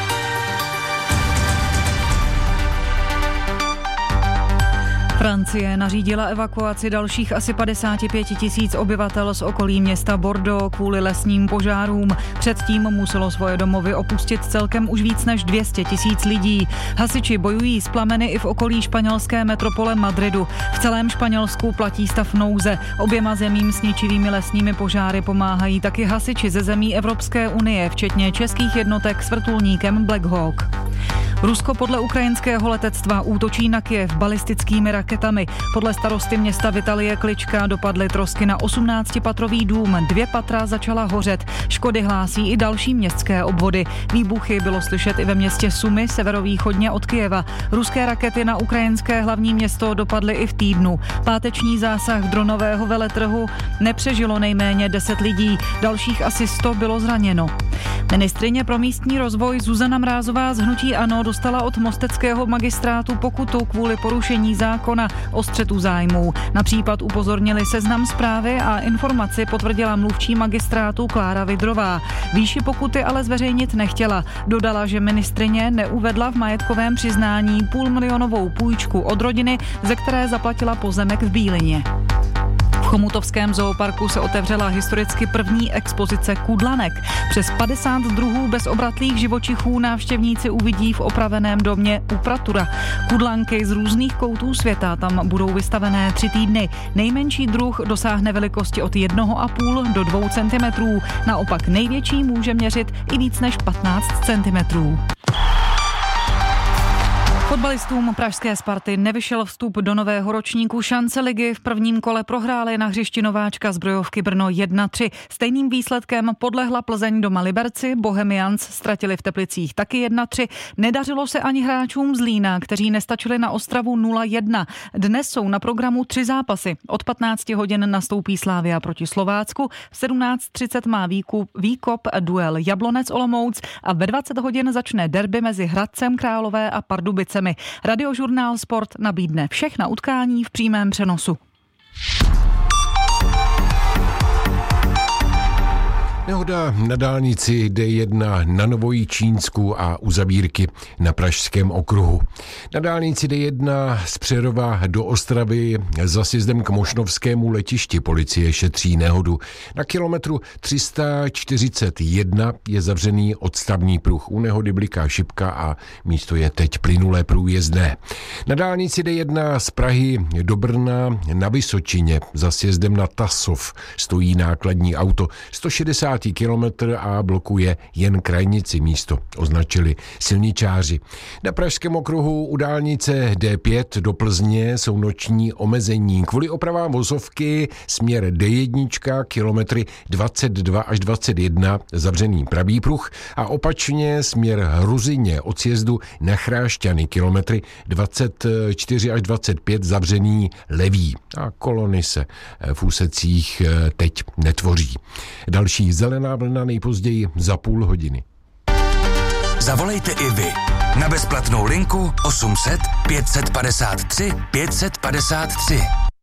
Francie nařídila evakuaci dalších asi padesát pět tisíc obyvatel z okolí města Bordeaux kvůli lesním požárům. Předtím muselo svoje domovy opustit celkem už víc než dvě stě tisíc lidí. Hasiči bojují s plameny i v okolí španělské metropole Madridu. V celém Španělsku platí stav nouze. Oběma zemím s ničivými lesními požáry pomáhají taky hasiči ze zemí Evropské unie, včetně českých jednotek s vrtulníkem Black Hawk. Rusko podle ukrajinského letectva útočí na Kyjev balistickými raketami. Podle starosty města Vitalie Klička dopadly trosky na osmnáctipatrový dům. Dvě patra začala hořet. Škody hlásí i další městské obvody. Výbuchy bylo slyšet i ve městě Sumy, severovýchodně od Kyjeva. Ruské rakety na ukrajinské hlavní město dopadly i v týdnu. Páteční zásah dronového veletrhu nepřežilo nejméně deset lidí. Dalších asi sto bylo zraněno. Ministryně pro místní rozvoj Zuzana Mrázová z hnutí ANO dostala od mosteckého magistrátu pokutu kvůli porušení zákona o střetu zájmů. Na případ upozornili Seznam Zprávy a informaci potvrdila mluvčí magistrátu Klára Vidrová. Výši pokuty ale zveřejnit nechtěla. Dodala, že ministryně neuvedla v majetkovém přiznání půlmilionovou půjčku od rodiny, ze které zaplatila pozemek v Bílině. V chomutovském zooparku se otevřela historicky první expozice kudlanek. Přes padesát druhů bezobratlých živočichů návštěvníci uvidí v opraveném domě u Pratura. Kudlanky z různých koutů světa tam budou vystavené tři týdny. Nejmenší druh dosáhne velikosti od jednoho a půl do dvou centimetrů. Naopak největší může měřit i víc než patnáct centimetrů. Fotbalistům pražské Sparty nevyšel vstup do nového ročníku šance ligy. V prvním kole prohráli na hřišti nováčka Zbrojovky Brno jedna tři. Stejným výsledkem podlehla Plzeň doma Liberci, Bohemians ztratili v Teplicích taky jedna tři. Nedařilo se ani hráčům Zlína, kteří nestačili na Ostravu nula jedna. Dnes jsou na programu tři zápasy. Od patnácti hodin nastoupí Slavia proti Slovácku, v sedmnáct třicet má výkup, výkop duel Jablonec Olomouc a ve dvacet hodin začne derby mezi Hradcem Králové a Pardubicemi. Radiožurnál Sport nabídne všechna utkání v přímém přenosu. Nehoda na dálnici D jedna na Novojičínsku a u Zabírky na Pražském okruhu. Na dálnici D jedna z Přerova do Ostravy za sjezdem k Mošnovskému letišti policie šetří nehodu. Na kilometru tři sta čtyřicet jedna je zavřený odstavný pruh. U nehody bliká šipka a místo je teď plynulé průjezdné. Na dálnici D jedna z Prahy do Brna na Vysočině za sjezdem na Tasov stojí nákladní auto sto šedesát kilometr a blokuje jen krajnici, místo označili silničáři. Na Pražském okruhu u dálnice D pět do Plzně jsou noční omezení. Kvůli opravám vozovky směr D jedna kilometry dvacet dva až dvacet jedna zavřený pravý pruh a opačně směr Hruzině od sjezdu na Chrášťany kilometry dvacet čtyři až dvacet pět zavřený levý a kolony se v úsecích teď netvoří. Další zelená vlna nejpozději za půl hodiny. Zavolejte i vy na bezplatnou linku osm set pět padesát tři pět padesát tři.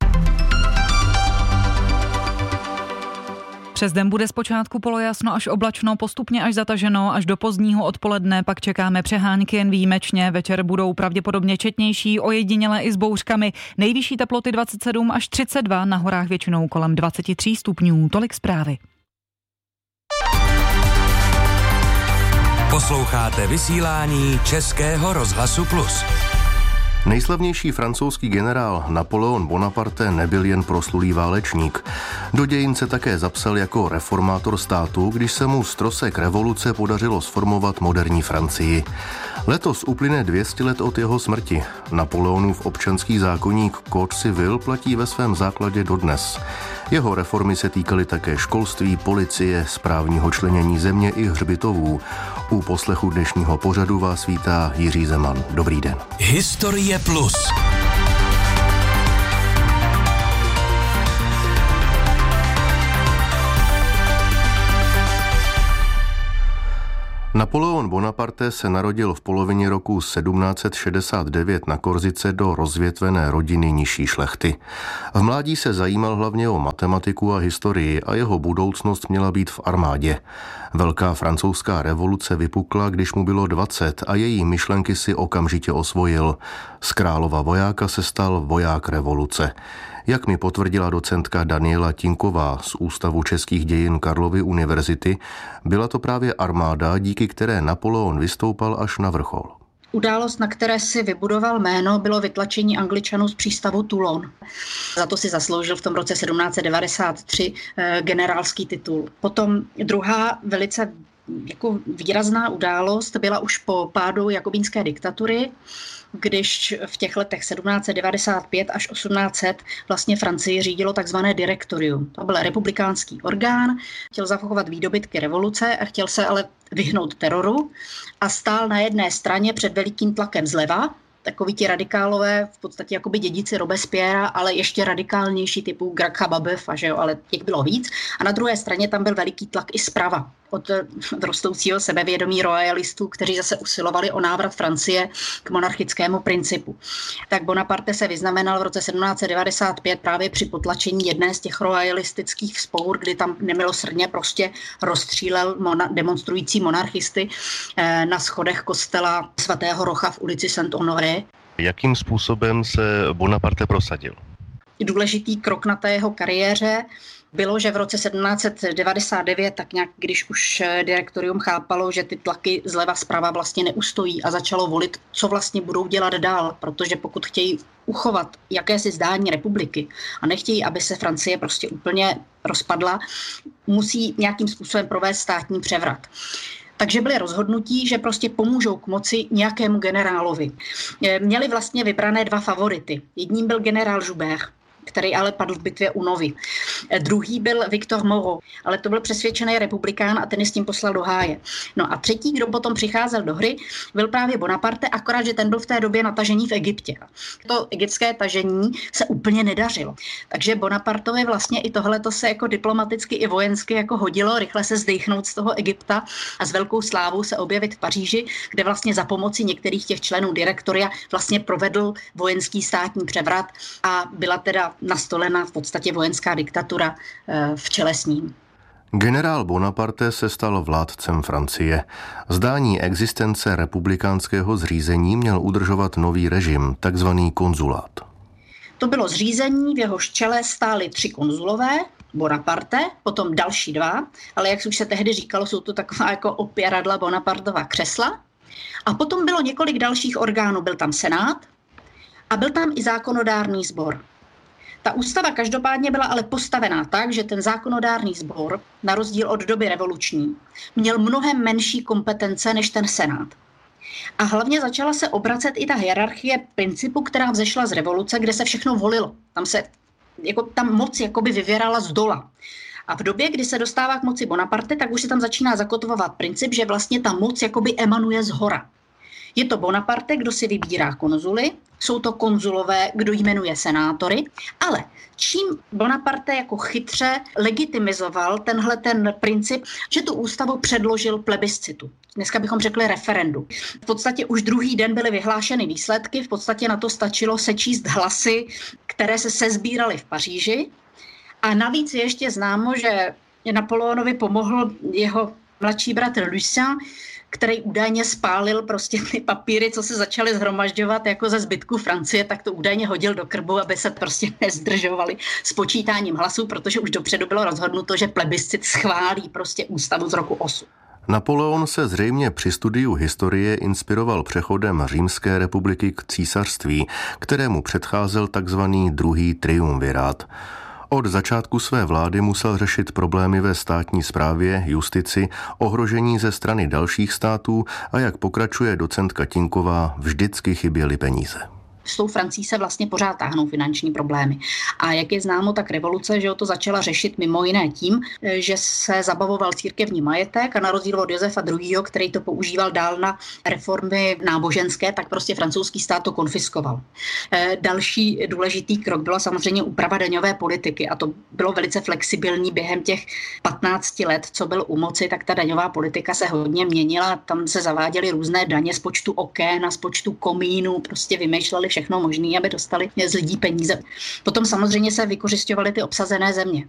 Přes den bude zpočátku polojasno až oblačno, postupně až zataženo, až do pozdního odpoledne pak čekáme přehánky jen výjimečně. Večer budou pravděpodobně četnější, ojediněle i s bouřkami. Nejvyšší teploty dvacet sedm až třicet dva, na horách většinou kolem dvacet tři stupňů. Tolik zprávy. Posloucháte vysílání Českého rozhlasu Plus. Nejslavnější francouzský generál Napoleon Bonaparte nebyl jen proslulý válečník. Do dějin se také zapsal jako reformátor státu, když se mu z trosek revoluce podařilo sformovat moderní Francii. Letos uplyne dvě stě let od jeho smrti. Napoleonův občanský zákoník Code civil platí ve svém základě dodnes. Jeho reformy se týkaly také školství, policie, správního členění země i hřbitovů. U poslechu dnešního pořadu vás vítá Jiří Zeman. Dobrý den. Historie Plus. Napoleon Bonaparte se narodil v polovině roku sedmnáct set šedesát devět na Korzice do rozvětvené rodiny nižší šlechty. V mládí se zajímal hlavně o matematiku a historii a jeho budoucnost měla být v armádě. Velká francouzská revoluce vypukla, když mu bylo dvacet a její myšlenky si okamžitě osvojil. Z králova vojáka se stal voják revoluce. Jak mi potvrdila docentka Daniela Tinková z Ústavu českých dějin Karlovy univerzity, byla to právě armáda, díky které Napoleon vystoupal až na vrchol. Událost, na které si vybudoval jméno, bylo vytlačení Angličanů z přístavu Toulon. Za to si zasloužil v tom roce sedmnáct set devadesát tři eh, generálský titul. Potom druhá velice jako výrazná událost byla už po pádu jakobínské diktatury, když v těch letech sedmnáct set devadesát pět až osmnáct set vlastně Francii řídilo takzvané direktorium. To byl republikánský orgán, chtěl zachovat výdobytky revoluce a chtěl se ale vyhnout teroru a stál na jedné straně před velikým tlakem zleva, takoví ti radikálové, v podstatě jakoby dědici Robespierra, ale ještě radikálnější typu Graccha Babefa, že jo, ale těch bylo víc. A na druhé straně tam byl veliký tlak i zprava od rostoucího sebevědomí royalistů, kteří zase usilovali o návrat Francie k monarchickému principu. Tak Bonaparte se vyznamenal v roce sedmnáct set devadesát pět právě při potlačení jedné z těch royalistických vzpour, kdy tam nemilosrdně prostě rozstřílel mona- demonstrující monarchisty eh, na schodech kostela svatého Rocha v ulici Saint-Honoré. Jakým způsobem se Bonaparte prosadil? Důležitý krok na té jeho kariéře bylo, že v roce sedmnáct set devadesát devět, tak nějak, když už direktorium chápalo, že ty tlaky zleva zprava vlastně neustojí a začalo volit, co vlastně budou dělat dál, protože pokud chtějí uchovat jakési zdání republiky a nechtějí, aby se Francie prostě úplně rozpadla, musí nějakým způsobem provést státní převrat. Takže byly rozhodnutí, že prostě pomůžou k moci nějakému generálovi. Měli vlastně vybrané dva favority. Jedním byl generál Joubert, který ale padl v bitvě u Novy. Druhý byl Victor Moreau, ale to byl přesvědčený republikán a ten je s tím poslal do háje. No a třetí, kdo potom přicházel do hry, byl právě Bonaparte, akorát, že ten byl v té době natažení v Egyptě. To egyptské tažení se úplně nedařilo. Takže Bonapartovi vlastně i tohleto se jako diplomaticky i vojensky jako hodilo, rychle se zdejchnout z toho Egypta a s velkou slávou se objevit v Paříži, kde vlastně za pomoci některých těch členů direktoria vlastně provedl vojenský státní převrat a byla teda nastolena v podstatě vojenská diktatura v čele s ním. Generál Bonaparte se stal vládcem Francie. Zdání existence republikánského zřízení měl udržovat nový režim, takzvaný konzulát. To bylo zřízení, v jehož čele stáli tři konzulové, Bonaparte, potom další dva, ale jak už se tehdy říkalo, jsou to taková jako opěradla Bonapartova křesla. A potom bylo několik dalších orgánů, byl tam senát a byl tam i zákonodárný sbor. Ta ústava každopádně byla ale postavená tak, že ten zákonodárný sbor, na rozdíl od doby revoluční, měl mnohem menší kompetence než ten senát. A hlavně začala se obracet i ta hierarchie principu, která vzešla z revoluce, kde se všechno volilo. Tam se jako, tam moc jakoby vyvěrala z dola. A v době, kdy se dostává k moci Bonaparte, tak už se tam začíná zakotvovat princip, že vlastně ta moc jakoby emanuje z hora. Je to Bonaparte, kdo si vybírá konzuly, jsou to konzulové, kdo jmenuje senátory, ale čím Bonaparte jako chytře legitimizoval tenhle ten princip, že tu ústavu předložil plebiscitu. Dneska bychom řekli referendu. V podstatě už druhý den byly vyhlášeny výsledky, v podstatě na to stačilo sečíst hlasy, které se sesbíraly v Paříži. A navíc je ještě známo, že Napoleonovi pomohl jeho mladší bratr Lucien, který údajně spálil prostě ty papíry, co se začaly zhromažďovat jako ze zbytku Francie, tak to údajně hodil do krbu, aby se prostě nezdržovali s počítáním hlasů, protože už dopředu bylo rozhodnuto, že plebiscit schválí prostě ústavu z roku osm. Napoleon se zřejmě při studiu historie inspiroval přechodem Římské republiky k císařství, kterému předcházel takzvaný druhý triumvirát. Od začátku své vlády musel řešit problémy ve státní správě, justici, ohrožení ze strany dalších států a jak pokračuje docentka Tinková, vždycky chyběly peníze. S tou Francií se vlastně pořád táhnou finanční problémy. A jak je známo, tak revoluce, že to začala řešit mimo jiné tím, že se zabavoval církevní majetek a na rozdíl od Josefa druhého., který to používal dál na reformy náboženské, tak prostě francouzský stát to konfiskoval. Další důležitý krok byla samozřejmě úprava daňové politiky a to bylo velice flexibilní během těch patnácti let, co byl u moci, tak ta daňová politika se hodně měnila, tam se zaváděly různé daně z počtu okén a z počtu komínů, prostě vymýšleli všechno možné, aby dostali z lidí peníze. Potom samozřejmě se vykořisťovaly ty obsazené země.